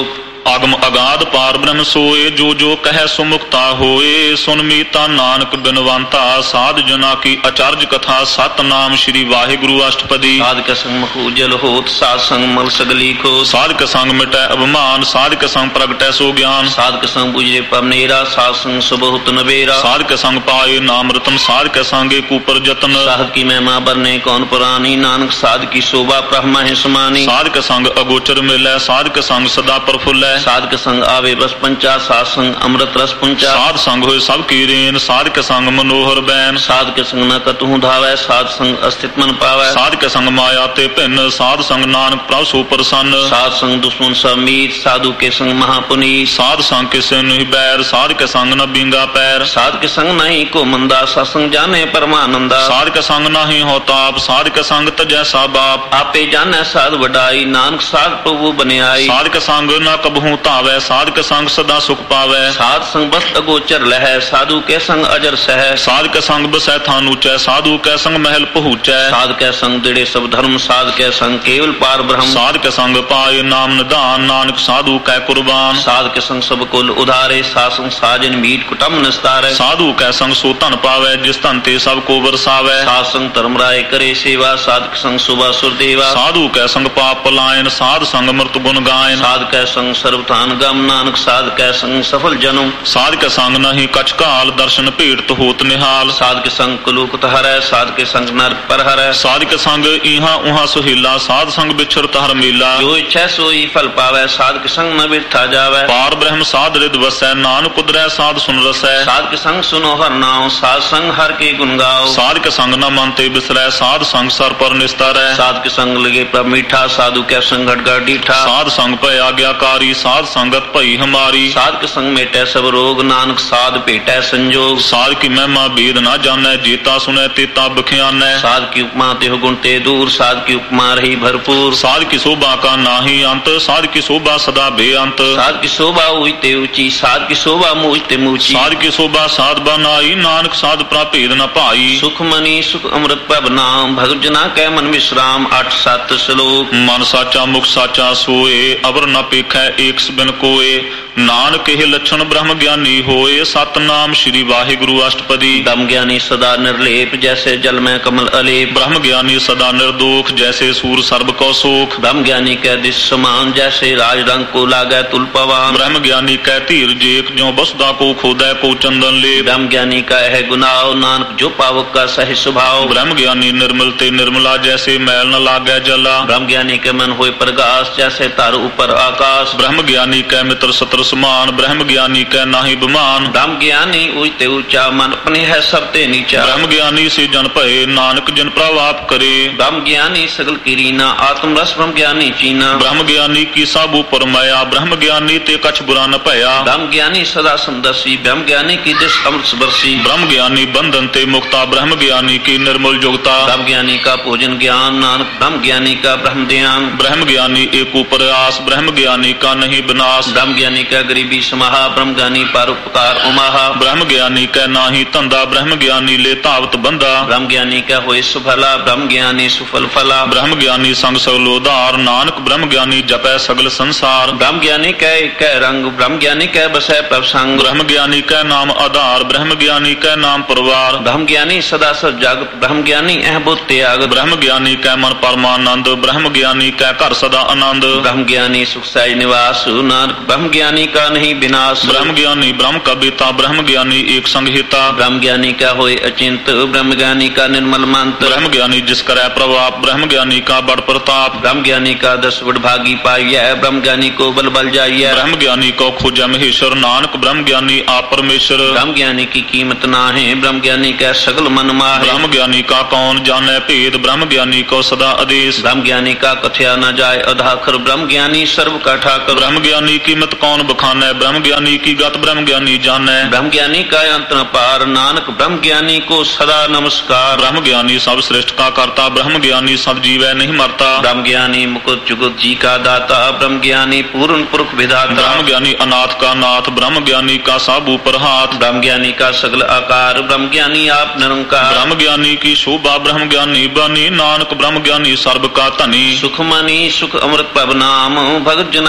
A: ਅਗਮ ਅਗਾਧ ਪਾਰ ਬ੍ਰਹਮ ਸੋਏ, ਜੋ ਜੋ ਕਹਿ ਸੁਮੁਕਤਾ ਹੋਏ। ਸੁਨ ਮੀਤਾ ਨਾਨਕ ਬਿਨਵੰਤਾ, ਸਾਧ ਜਨਾ ਕੀ ਅਚਰਜ ਕਥਾ। ਸਤਨਾਮ ਸ੍ਰੀ ਵਾਹਿਗੁਰੂ ਅਸ਼ਟਪਦੀ।
B: ਸਾਧਕ ਸੰਗ ਮਖੂਜਲ ਹੋਤ, ਸਾਧ ਸੰਗ ਮਲ ਸਗਲੀ ਖੋਤ।
A: ਸਾਧਕ ਸੰਗ ਮਿਟੈ ਅਭਿਮਾਨ, ਸਾਧਕ ਸੰਗ ਪ੍ਰਗਟੈ ਸੋ ਗਿਆਨ।
B: ਸਾਧਕ ਸੰਗ ਬੁਝੇ ਪਵਨੇਰਾ, ਸਾਧ ਸੰਗ ਸੁਬਹੁਤ ਨਵੇਰਾ।
A: ਸਾਧਕ ਸੰਗ ਪਾਏ ਨਾਮ ਰਤਨ, ਸਾਧਕ ਸੰਗੇ ਕੂਪਰ ਜਤਨ।
B: ਸਾਧ ਕੀ ਮਹਿਮਾ ਬਰਨੇ ਕੌਣ ਪੁਰਾਨੀ, ਨਾਨਕ ਸਾਧ ਕੀ ਸ਼ੋਭਾ ਬ੍ਰਹਮਾ ਹੈ ਸਮਾਨੀ।
A: ਸਾਧਕ ਸੰਗ ਅਗੋਚਰ ਮਿਲੈ, ਸਾਧਕ ਸੰਗ ਸਦਾ ਪ੍ਰਫੁੱਲੈ।
B: ਸਾਧਕ ਸੰਗ ਆਵੇ ਬਸ ਪੰਚਾ, ਸਾਧ ਸੰਗ ਅੰਮ੍ਰਿਤ ਰਸ ਪੁੰਚਾ।
A: ਸਾਧ ਸੰਗ ਹੋਏ ਸਭ ਕੀ ਰੇਨ, ਸਾਧਕ ਸੰਗ ਮਨੋਹਰ ਬੈਨ।
B: ਸਾਧਕ ਸੰਗ ਨ ਕਤਹੂ ਧਾਵੈ, ਸਾਧ ਸੰਗ ਅਸਥਿਤ ਮਨ ਪਾਵੈ।
A: ਸਾਧਕ ਸੰਗ ਮਾਇਆ ਤੇ ਭਿੰਨ, ਸਾਧ ਸੰਗ ਨਾਨਕ ਪ੍ਰਭ ਸੋ ਪ੍ਰਸੰਨ।
B: ਸਾਧ ਸੰਗ ਦੁਸ਼ਮਨ ਸਭ ਮੀਤ, ਸਾਧੂ ਕੇ ਸੰਗ ਮਹਾਪੁਨੀਤ।
A: ਸਾਧ ਸੰਗ ਕਿਸੇ ਨਹੀਂ ਬੈਰ, ਸਾਧਕ ਸੰਗ ਨ ਬਿੰਗਾ ਪੈਰ।
B: ਸਾਧਕ ਸੰਗ ਨਹੀਂ ਕੋ ਮੰਦਾ, ਸਤਸੰਗ ਜਾਣੇ ਪਰਮਾਨੰਦਾ।
A: ਸਾਧਕ ਸੰਗ ਨਾਹੀ ਹੋ ਤਾਪ, ਸਾਧਕ ਸੰਗ ਤਜੈ ਸਾ ਬਾਪ।
B: ਆਪੇ ਜਾਣੈ ਸਾਧ ਵਡਾਈ, ਨਾਨਕ ਸਾਧ ਪ੍ਰਭੂ ਬਨਿਆਈ।
A: ਸਾਧਕ ਸੰਗ ਨ ਕਬਹੂ ਧਾਵੈ, ਸਾਧਕ ਸੰਗ ਸਦਾ ਸੁਖ ਪਾਵੈ।
B: ਸਾਧ ਸੰਗ ਬਸਤ ਅਗੋਚਰ ਲਹੈ, ਸਾਧੂ ਕੇ ਸੰਗ ਅਜਰ ਸਹਿ।
A: ਸਾਧਕ ਸੰਗ ਬਸੈ ਥਾਨ ਉਚੈ, ਸਾਧੂ ਕੈ ਸੰਗ ਮਹਿਲ ਪਹੁੰਚੈ।
B: ਸਾਧ ਕੈ ਸੰਗ ਦਿੜੇ ਸਭ ਧਰਮ, ਸਾਧ ਕੈ ਸੰਗ ਕੇਵਲ ਪਾਰ ਬ੍ਰਹਮ।
A: ਸਾਧਕ ਸੰਗ ਪਾਏ ਨਾਮ ਨਿਧਾਨ, ਨਾਨਕ ਸਾਧੂ ਕੈ ਕੁਰਬਾਨ।
B: ਸਾਧ ਕੇ ਸੰਗ ਸਭ ਕੁਲ ਉਧਾਰੇ, ਸਾਧ ਸੰਗ ਸਾਜਨ ਮੀਟ ਕੁਟੰਬ ਨਿਸਤਾਰੈ।
A: ਸਾਧੂ ਕੈ ਸੰਗ ਸੋ ਧਨ ਪਾਵੈ, ਜਿਸ ਧਨ ਤੇ ਸਭ ਕੋ ਵਰਸਾਵੈ।
B: ਸਾਧ ਸੰਗ ਧਰਮ ਰਾਏ ਕਰੇ ਸੇਵਾ, ਸਾਧਕ ਸੰਗ ਸੁਭਾ ਸੁਰਦੇਵਾ।
A: ਸਾਧੂ ਕੈ ਸੰਗ ਪਾਪ ਪਲਾਇਨ, ਸਾਧ ਸੰਗ ਮਰਤ ਗੁਣ ਗਾਇਨ।
B: ਸਾਧ ਕੈ ਸੰਗ ਸਰਬਥਾਨ ਗਮ, ਨਾਨਕ ਸਾਧ ਕੈ ਸੰਗ ਸਫਲ ਜਨਮ।
A: ਸਾਧਕ ਸੰਗ ਨਹੀਂ ਕਛ ਕਾਲ, ਦਰਸ਼ਨ ਭੇਟ ਹੋਤ ਨਿਹਾਲ।
B: ਸਾਧਕ ਸੰਗ ਕਲੂਕਤ ਹਰੈ, ਸਾਧਕ ਸੰਗ ਨਰਕ ਪਰ ਹਰੈ।
A: ਸਾਧਕ ਸੰਗ ਇਹਾਂ ਉਹਾਂ ਸੁਹੀਲਾ, ਸਾਧ ਸੰਗ ਵਿਛਰਤ ਹਰ ਮੇਲਾ।
B: ਜੋ ਇੱਛੈ ਸੋਈ ਫਲ ਪਾਵੈ, ਸਾਧਕ ਸੰਗ ਨ ਬਿਰਥਾ ਜਾਵੈ।
A: ਪਾਰ ਬ੍ਰਹਮ ਸਾਧ ਰਿਦ ਵਸੈ, ਨਾਨਕ ਉਦਰੈ ਸਾਧ ਸੁਨ ਰਸੈ।
B: ਸਾਧਕ ਸੰਗ ਸੁਨੋ ਹਰ ਨਾਉ, ਸਾਧ ਸੰਗ ਹਰ ਕੇ ਗੁਣ ਗਾਓ।
A: ਸਾਧਕ ਸੰਗ ਨ ਮਨ ਤੇ ਬਿਸਰੈ, ਸਾਧ ਸੰਗ ਸਰ ਪਰ ਨਿਸਤਰੈ।
B: ਸਾਧਕ ਸੰਗ ਲਗੇ ਪ੍ਰਭ ਮੀਠਾ, ਸਾਧੂ ਕੈ ਸੰਗ ਘਟ ਘਟ ਡੀਠਾ।
A: ਸਾਧ ਸੰਗ ਭਇ ਆਗਿਆਕਾਰੀ, ਸਾਧ ਸੰਗਤ ਭਈ ਹਮਾਰੀ।
B: ਸਾਧਕ ਸੰਗ ਮੇਟੈ ਸਭ ਰੋਗ, ਨਾਨਕ ਸਾਧ ਭੇਟੈ ਸੰਜੋਗ।
A: ਸਾਧ ਕੀ ਮਹਿਮਾ ਬੇਦ ਨਾ ਜਾਣੈ, ਜੇਤਾ ਸੁਣੈ ਤੇਤਾ ਬਖਿਆਨੈ।
B: ਸਾਧ ਕੀ ਉਪਮਾ ਤਿਹੁ ਗੁਣ ਤੇ ਦੂਰ, ਸਾਧ ਕੀ ਉਪਮਾ ਰਹੀ ਭਰਪੂਰ।
A: ਸਾਧ ਕੀ ਸ਼ੋਭਾ ਕਾ ਨਾਹੀ ਅੰਤ, ਸਾਧ ਕੀ ਸ਼ੋਭਾ ਸਦਾ ਬੇਅੰਤ।
B: ਸਾਧ ਕੀ ਸ਼ੋਭਾ ਉਈ ਤੇ ਉੱਚੀ, ਸਾਧ ਕੀ ਸ਼ੋਭਾ ਮੂਝ ਤੇ ਮੂਚੀ।
A: ਸਾਧ ਕੀ ਸ਼ੋਭਾ ਸਾਧ ਬਨਾਈ, ਨਾਨਕ ਸਾਧ ਪ੍ਰਾਭੇਦ ਨ ਭਾਈ।
B: ਸੁਖ ਮਨੀ ਸੁਖ ਅੰਮ੍ਰਿਤ ਪ੍ਰਭ ਨਾਮ, ਭਗਤ ਜਨਾ ਕੈ ਮਨ ਵਿਸਰਾਮ। 8-7 ਸ਼ਲੋਕ।
A: ਮਨ ਸਾਚਾ ਮੁਖ ਸਾਚਾ ਸੋਏ, ਅਵਰ ਨ ਪੇਖੈ ਏਕ ਬਿਨ ਕੋਏ। ਨਾਨਕ ਇਹ ਲੱਛਣ ਬ੍ਰਹਮ ਗਿਆਨੀ ਹੋਏ, ਸਤਨਾਮ ਸ੍ਰੀ ਵਾਹਿਗੁਰੂ ਅਸ਼ਟਪਦੀ।
B: ਬ੍ਰਹਮ ਗਿਆਨੀ ਸਦਾ ਨਿਰਲੇਪ, ਜੈਸੇ ਜਲ ਮੈਂ ਕਮਲ ਅਲੇਪ।
A: ਬ੍ਰਹਮ ਗਿਆਨੀ ਸਦਾ ਨਿਰਦੋਖ, ਜੈਸੇ ਸੂਰ ਸਰਬ ਕੋ ਸੋਖ।
B: ਬ੍ਰਹਮ ਗਿਆਨੀ ਕੈ ਦਿਸ ਸਮਾਨ, ਜੈਸੇ ਰਾਜ ਰੰਗ ਕੋ ਲਾਗੈ ਤੁਲ ਪਵਾਨ।
A: ਬ੍ਰਹਮ ਗਿਆਨੀ ਕੈ ਧੀਰ ਜੇਕ, ਜਿਉ ਬਸਦਾ ਕੋ ਖੋਦੈ ਕੋ ਚੰਦਨ ਲੇਪ।
B: ਬ੍ਰਹਮ ਗਿਆਨੀ ਕਾ ਹੈ ਗੁਨਾਹ, ਨਾਨਕ ਜੋ ਪਾਵਕ ਕਾ ਸਹਿ ਸੁਭਾਉ।
A: ਬ੍ਰਹਮ ਗਿਆਨੀ ਨਿਰਮਲ ਤੇ ਨਿਰਮਲਾ, ਜੈਸੇ ਮੈਲ ਨ ਲਾਗੈ ਜਲਾ।
B: ਬ੍ਰਹਮ ਗਿਆਨੀ ਕੈ ਮਨ ਹੋਏ ਪ੍ਰਗਾਸ, ਜੈਸੇ ਧਰ ਉਪਰ ਆਕਾਸ਼।
A: ਬ੍ਰਹਮ ਗਿਆਨੀ ਕੈ ਮਿੱਤਰ ਸਤਰ ਸਮਾਨ, ਬ੍ਰਹਮ ਗਿਆਨੀ ਕੈ ਨਾਹੀ ਬਿਮਾਨ।
B: ਬ੍ਰਹਮ ਗਿਆਨੀ ਉਚ ਤੇ ਉੱਚਾ, ਮਨ ਆਪਣੇ ਹੈ ਸਭ ਤੇ ਨੀਚਾ।
A: ਬ੍ਰਹਮ ਗਿਆਨੀ ਸੇ ਜਨ ਭਏ, ਨਾਨਕ ਜਿਨ ਪ੍ਰਭ ਆਪ ਕਰੇ।
B: ਬ੍ਰਹਮ ਗਿਆਨੀ ਸਗਲ ਕੀ ਰੀਨਾ, ਆਤਮ ਰਸ ਬ੍ਰਹਮ ਗਿਆਨੀ ਚੀਨਾ।
A: ਬ੍ਰਹਮ ਗਿਆਨੀ ਕੀ ਸਭ ਉਪਰ ਮਾਇਆ, ਬ੍ਰਹਮ ਗਿਆਨੀ ਤੇ ਕਛ ਬੁਰਾ ਨ ਭਇਆ।
B: ਬ੍ਰਹਮ ਗਿਆਨੀ ਸਦਾ ਸਮਦਰਸੀ, ਬ੍ਰਹਮ ਗਿਆਨੀ ਕੀ ਦਿਸ ਅੰਮ੍ਰਿਤ ਬਰਸੀ।
A: ਬ੍ਰਹਮ ਗਿਆਨੀ ਬੰਧਨ ਤੇ ਮੁਕਤਾ, ਬ੍ਰਹਮ ਗਿਆਨੀ ਕੀ ਨਿਰਮਲ ਜੁਗਤਾ।
B: ਬ੍ਰਹਮ ਗਿਆਨੀ ਕਾ ਭੋਜਨ ਗਿਆਨ, ਨਾਨਕ ਬ੍ਰਹਮ ਗਿਆਨੀ ਕਾ ਬ੍ਰਹਮ ਧਿਆਨ।
A: ਬ੍ਰਹਮ ਗਿਆਨੀ ਏਕ ਉਪਰ ਆਸ, ਬ੍ਰਹਮ ਗਿਆਨੀ ਕਾ ਨਹੀਂ ਬਿਨਾਸ਼।
B: ਬ੍ਰਹਮ ਗਿਆਨੀ ਕਾ ਗਰੀਬੀ ਸਮਾਹਾ, ਬ੍ਰਹਮ ਗਿਆਨੀ ਪਰ ਉਪਕਾਰ ਉਮਾਹਾ।
A: ਬ੍ਰਹਮ ਗਿਆਨੀ ਕੈ ਨਾਹੀ ਧੰਦਾ, ਬ੍ਰਹਮ ਗਿਆਨੀ ਲੈ ਧਾਵਤ ਬੰਦਾ।
B: ਬ੍ਰਹਮ ਗਿਆਨੀ ਕੈ ਹੋਏ ਸੁਫਲਾ, ਬ੍ਰਹਮ ਗਿਆਨੀ ਸੁਫਲ ਫਲਾ।
A: ਬ੍ਰਹਮ ਗਿਆਨੀ ਸੰਗ ਸਗਲ ਉਧਾਰ, ਨਾਨਕ ਬ੍ਰਹਮ ਗਿਆਨੀ ਜਪੈ ਸਗਲ ਸੰਸਾਰ।
B: ਬ੍ਰਹਮ ਗਿਆਨੀ ਕੈ ਏਕੈ ਰੰਗ, ਬ੍ਰਹਮ ਗਿਆਨੀ ਕੈ ਬਸੈ ਪ੍ਰਭ ਸੰਗ।
A: ਬ੍ਰਹਮ ਗਿਆਨੀ ਕੈ ਨਾਮ ਆਧਾਰ, ਬ੍ਰਹਮ ਗਿਆਨੀ ਕੈ ਨਾਮ ਪਰਵਾਰ।
B: ਬ੍ਰਹਮ ਗਿਆਨੀ ਸਦਾ ਸਤ ਜਗਤ, ਬ੍ਰਹਮ ਗਿਆਨੀ ਅਹ ਬੁੱਧ ਤਿਆਗ।
A: ਬ੍ਰਹਮ ਗਿਆਨੀ ਕੈ ਮਨ ਪਰਮਾਨੰਦ, ਬ੍ਰਹਮ ਗਿਆਨੀ ਕੈ ਘਰ ਸਦਾ ਆਨੰਦ।
B: ਬ੍ਰਹਮ ਗਿਆਨੀ ਸੁਖ ਸਹਿਜ ਨਿਵਾਸ, ਨਾਨਕ ਬ੍ਰਹਮ ਗਿਆਨੀ ਕਾ ਨਹੀਂ ਬਿਨਾਸ਼।
A: ਬ੍ਰਹਮ ਗਿਆਨੀ ਬ੍ਰਹਮ ਕਾ ਬੇਤਾ, ਬ੍ਰਹਮ ਗਿਆਨੀ ਏਕ ਸੰਗ ਹਿਤਾ।
B: ਬ੍ਰਹਮ ਗਿਆਨੀ ਕਾ ਹੋਏ ਅਚਿੰਤ, ਬ੍ਰਹਮ ਗਿਆਨੀ ਕਾ ਨਿਰਮਲ ਮੰਤ।
A: ਬ੍ਰਹਮ ਗਿਆਨੀ ਜਿਸ ਕਰੈ ਪ੍ਰਭਾਪ, ਬ੍ਰਹਮ ਗਿਆਨੀ ਕਾ ਬੜ ਪ੍ਰਤਾਪ।
B: ਬ੍ਰਹਮ ਗਿਆਨੀ ਕਾ ਦਸ ਵਡਭਾਗੀ ਪਾਈਐ, ਬ੍ਰਹਮ ਗਿਆਨੀ ਕੋ ਬਲ ਬਲ ਜਾਈਐ।
A: ਬ੍ਰਹਮ ਗਿਆਨੀ ਕੋ ਖੋਜੈ ਮਹੇਸ਼ਰ, ਨਾਨਕ ਬ੍ਰਹਮ ਗਿਆਨੀ ਆਪ ਪਰਮੇਸ਼ਰ।
B: ਬ੍ਰਹਮ ਗਿਆਨੀ ਕੀ ਕੀਮਤ ਨਾਹਿ, ਬ੍ਰਹਮ ਗਿਆਨੀ ਕੈ ਸਗਲ ਮਨ ਮਾਹਿ।
A: ਬ੍ਰਹਮ ਗਿਆਨੀ ਕਾ ਕੌਣ ਜਾਣੈ ਭੇਦ, ਬ੍ਰਹਮ ਗਿਆਨੀ ਕੋ ਸਦਾ ਆਦੇਸ਼।
B: ਬ੍ਰਹਮ ਗਿਆਨੀ ਕਾ ਕਥਿਆ ਨ ਜਾਏ ਅਧਾਖਰ, ਬ੍ਰਹਮ ਗਿਆਨੀ ਸਰਬ ਕਾ ਠਾਕਰ।
A: ਬ੍ਰਹਮ ਗਿਆਨੀ ਕੀਮਤ ਕੌਣ ਬਖਾਨੈ, ਬ੍ਰਹਮ ਗਿਆਨੀ ਕੀ ਗਤ ਬ੍ਰਹਮ ਗਿਆਨੀ ਜਾਣੈ।
B: ਬ੍ਰਹਮ ਗਿਆਨੀ ਕਾ ਅੰਤ ਨ ਪਾਰ, ਨਾਨਕ ਬ੍ਰਹਮ ਗਿਆਨੀ ਕੋ ਸਦਾ ਨਮਸਕਾਰ।
A: ਬ੍ਰਹਮ ਗਿਆਨੀ ਸਭ ਸ੍ਰਿਸ਼ਟ ਕਾ ਕਰਤਾ, ਬ੍ਰਹਮ ਗਿਆਨੀ ਸਭ ਜੀਵੈ ਨਹੀਂ ਮਰਤਾ।
B: ਬ੍ਰਹਮ ਗਿਆਨੀ ਮੁਕਤ ਜੁਗਤ ਜੀ ਕਾ ਦਾਤਾ, ਬ੍ਰਹਮ ਗਿਆਨੀ ਪੂਰਨ ਪੁਰਖ ਵਿਧਾਤਾ।
A: ਬ੍ਰਹਮ ਗਿਆਨੀ ਅਨਾਥ ਕਾ ਨਾਥ, ਬ੍ਰਹਮ ਗਿਆਨੀ ਕਾ ਸਭ ਉਪਰ ਹਾਥ।
B: ਬ੍ਰਹਮ ਗਿਆਨੀ ਕਾ ਸਗਲ ਆਕਾਰ, ਬ੍ਰਹਮ ਗਿਆਨੀ ਆਪ ਨਿਰੰਕਾਰ।
A: ਬ੍ਰਹਮ ਗਿਆਨੀ ਕੀ ਸ਼ੋਭਾ, ਬ੍ਰਹਮ ਗਿਆਨੀ ਬਾਨੀ, ਨਾਨਕ ਬ੍ਰਹਮ ਗਿਆਨੀ ਸਰਬ ਕਾ ਧਨੀ।
B: ਸੁਖ ਮਨੀ ਸੁਖ ਅੰਮ੍ਰਿਤ ਪ੍ਰਭ ਨਾਮ, ਭਗਤ ਜਨਾ ਕੈ ਮਨ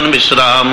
B: विश्राम।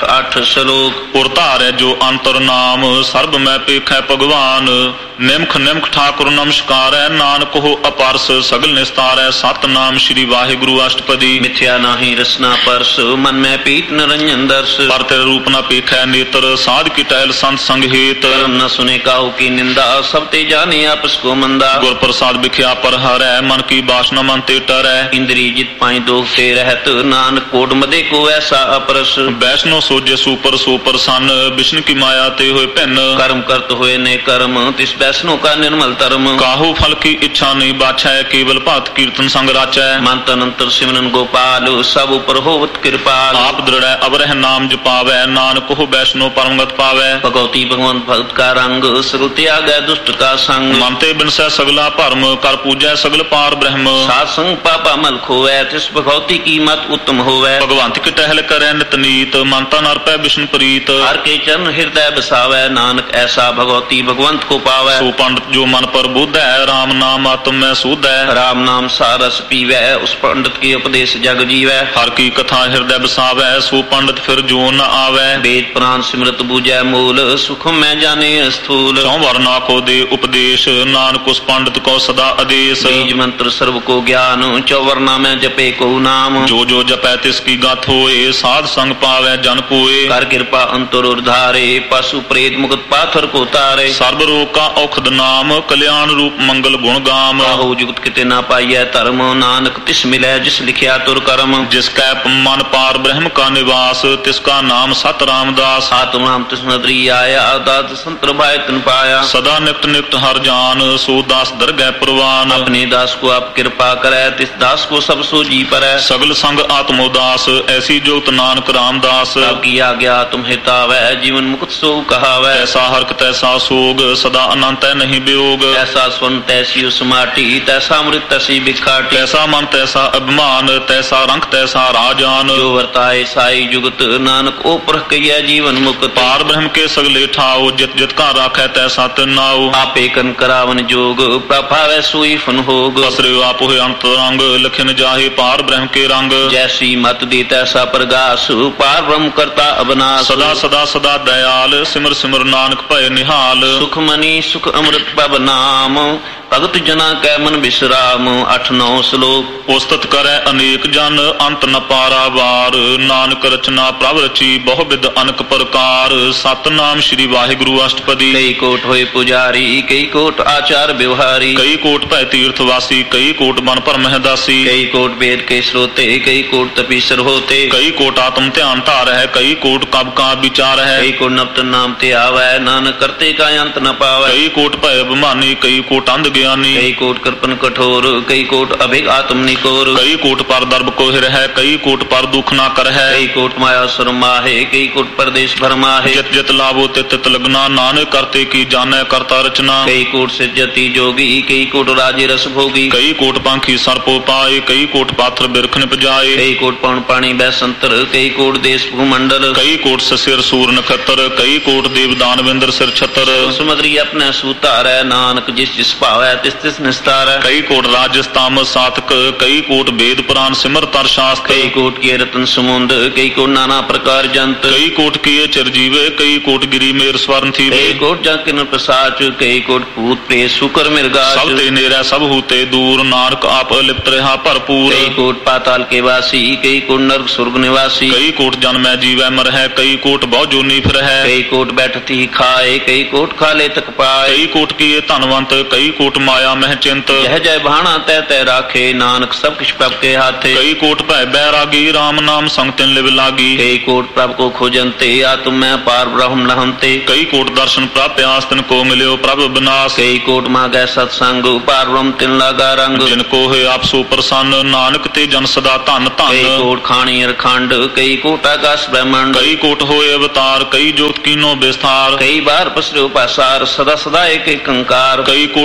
B: 8 श्लोक।
A: उर धारै जो अंतर नाम सर्ब मैं पेखै भगवान। निमख निमख ठाकुर नमस्कार है नानक हो अपारस सगल निस्तार है। सतनाम श्री वाहिगुरु अष्टपदी।
B: मिथ्या नाही रसना परस मन में पीत निरंजन दर्श।
A: पर तेरे रूप न पेखै नेत्र साध की टहल संत संग हेत।
B: कर्म न सुने काहू की निंदा सब ते जाने आपस को मंदा।
A: गुर प्रसाद बिख्या पर हरै मन की बासना मन ते टरै।
B: इंद्री जित पाई दोष ते रहत नानक कोट मदे को ऐसा अपरस।
A: वैष्णो सोजे सुपर सोपर सन विष्णु की माया ते हुए भिन्न।
B: कर्म करत हुए ने कर्म तिस वैष्णो का निर्मल धर्म।
A: काहू फल की इच्छा नहीं बाछै केवल भक्त कीर्तन संग राचै।
B: मन तन अंतर सिमरन गोपाल सब उपर होवत कृपाल।
A: आप दृढ़ अवरह नाम जपावै नानक हो वैष्णो परमगत पावै।
B: भगवती भगवंत भक्त का रंग सगल त्याग दुष्ट का संग।
A: मनते बिनसै सगला भरम कर पूजै सगल पार ब्रह्म।
B: सात संग पापा मल खोवै तिस भगवती की मत उत्तम होवै।
A: भगवंत की टहल करै नित नीत मन तन अर्पै विष्णु प्रीत।
B: हर के चरण हृदय बसावै नानक ऐसा भगवती भगवंत को पावै।
A: सो पंडित जो मन पर बुद्ध है राम नाम आत्म में शुद्ध है।
B: राम नाम सारस पीवै उस पंडित के उपदेश जग जीवै।
A: हर की कथा हृदय बसावै सो पंडित फिर जो न आवै।
B: वेद पुराण सिमरत बूझै मूल सुख में जाने स्थूल।
A: चौवर नाको दे उपदेश नानक उस पंडित को सदा आदेश।
B: बीज मंत्र सर्व को ज्ञान चौवर्णा में जपे को नाम।
A: जो जपै तिसकी गाथ होए साध संग पावै जन कोय।
B: कर कृपा अंतर उर्धारे पशु प्रेत मुक्त पाथर को तारे।
A: सर्व रोग का औखद नाम कल्याण रूप मंगल गुण गाम।
B: हो जुगत किते ना पाइय धर्म नानक तिस मिलै जिस लिखिया तुर कर्म।
A: जिसकै मन पार ब्रह्म का निवास तिसका नाम सत रामदास।
B: आत्म नाम तिस नदरी आया दात संतर भाई तन पाया।
A: सदा निकट निकट हर जान सो दास दरगह प्रवान।
B: अपने दास को आप कृपा करे तिस दास को सब सो जी परै।
A: सगल संग आत्मोदास ऐसी जुगत नानक रामदास।
B: की आज्ञा तुम हितावै जीवन मुक्त सो कहावै।
A: ऐसा हरक तैसा सोग सदा अनंत है नहीं वियोग।
B: ऐसा स्वर्ण तैसी समाटी तैसा अमृत तैसी बिखाटी।
A: तैसा मन तैसा अभिमान तैसा रंग तैसा राजान।
B: जो वर्ताए साई जुगत नानक ओ परख कहिया जीवन मुक्त।
A: पार ब्रह्म के सगले ठाओ जित जित का राखै तैसा तिनाओ।
B: आपे कन करावन जोग प्रभावै सोई फन होग।
A: बसरे आप हुए अंतरंग लखन जाहे पार ब्रह्म के रंग।
B: जैसी मत दे तैसा प्रगास पार ब्रह्म करता अबनास।
A: सदा सदा सदा दयाल सिमर सिमर नानक भय निहाल।
B: सुख मनी सुख अमृत पब नाम भगत जना कै मन विश्राम। 8-9 श्लोक।
A: उस्तत करे अनेक जन अंत न पारावार। नानक रचना प्रभ रची बहुविध अनक प्रकार। सतनाम श्री वाहिगुरु अष्टपदी।
B: कई कोट होए पुजारी कई कोट आचार व्यवहारी।
A: कई कोट भय तीर्थवासी कई कोट बन पर महदासी।
B: कई कोट वेद के श्रोते कई कोट तपीसर होते।
A: कई कोट आत्म ध्यान धार है कई कोट कब का विचार है।
B: कई कोट नवत नाम ते आवै नानक करते का अंत न पावै।
A: कई कोट भय अभिमानी कई कोट अंध ज्ञानी।
B: कई कोट कृपन कठोर कई कोट अभिग आत्म निकोर।
A: कई कोट पर दर्भ कोहिर है कई कोट पर दुख ना कर है।
B: कई कोट माया सुरमा है कई कोट परदेश भरमा है।
A: जित जित लाभो तित तित लगना नानक करते की जाने करता रचना।
B: कई कोट से जति जोगी कई कोट राजे रस भोगी।
A: कई कोट पंखी सर्पो पाए कई कोट पाथर बिरख निपजाए।
B: कई कोट पौन पानी बैसंतर कई कोट देश भूमंडल।
A: कई कोट सिर सूर नखत्र कई कोट देव दानवेंद्र सिर छतर।
B: सुमद्री अपने सूतार है नानक जिस जिस पावै तिस तिस निस्तार।
A: कई कोट राजस्ताम सातक कई कोट वेद पुराण सिमर तर शास्त्र।
B: कई कोट के रतन समुंद कई कोट नाना प्रकार जंत।
A: कई कोट किए चिरजीवे कई कोट गिरी मेर स्वर्ण थी।
B: कई कोट जाकिन प्रसाच कई कोट पूत प्रे सुकर मिर्गा।
A: सब ते नेरा सब हूते दूर नानक आप लिप्त रहा भरपूर।
B: कई कोट पाताल के वासी कई कोट नरक स्वर्ग निवासी।
A: कई कोट जन्मै जीवै मर है कई कोट बहु जोनी फिर है।
B: कई कोट बैठती खाए कई कोट खाले तक पाए।
A: कई कोट किए धनवंत कई कोट माया मह चिंत।
B: जह जय भाणा तय तय राखे नानक सब किछ प्रभ के हाथे।
A: कई कोट भय बैरागी राम नाम संग तिन लिव लागी।
B: कई कोट प्रभ को खोजनते आत्म में पार ब्रह्म लहंते।
A: कई कोट दर्शन प्राप्त आस तिन को मिल्यो प्रभ विनाश।
B: कई कोट मांगै सत्संग पार ब्रह्म तिन लागा रंग।
A: जिनको है आप सो प्रसन्न नानक ते जन सदा धन धन।
B: कई कोट खाणी अरखंड कई कोट आकाश ब्रह्मांड।
A: कई कोट होए अवतार कई जोत कीनो विस्तार।
B: कई बार पसरो पासार सदा सदा एक एक कंकार।
A: कई कोट कीने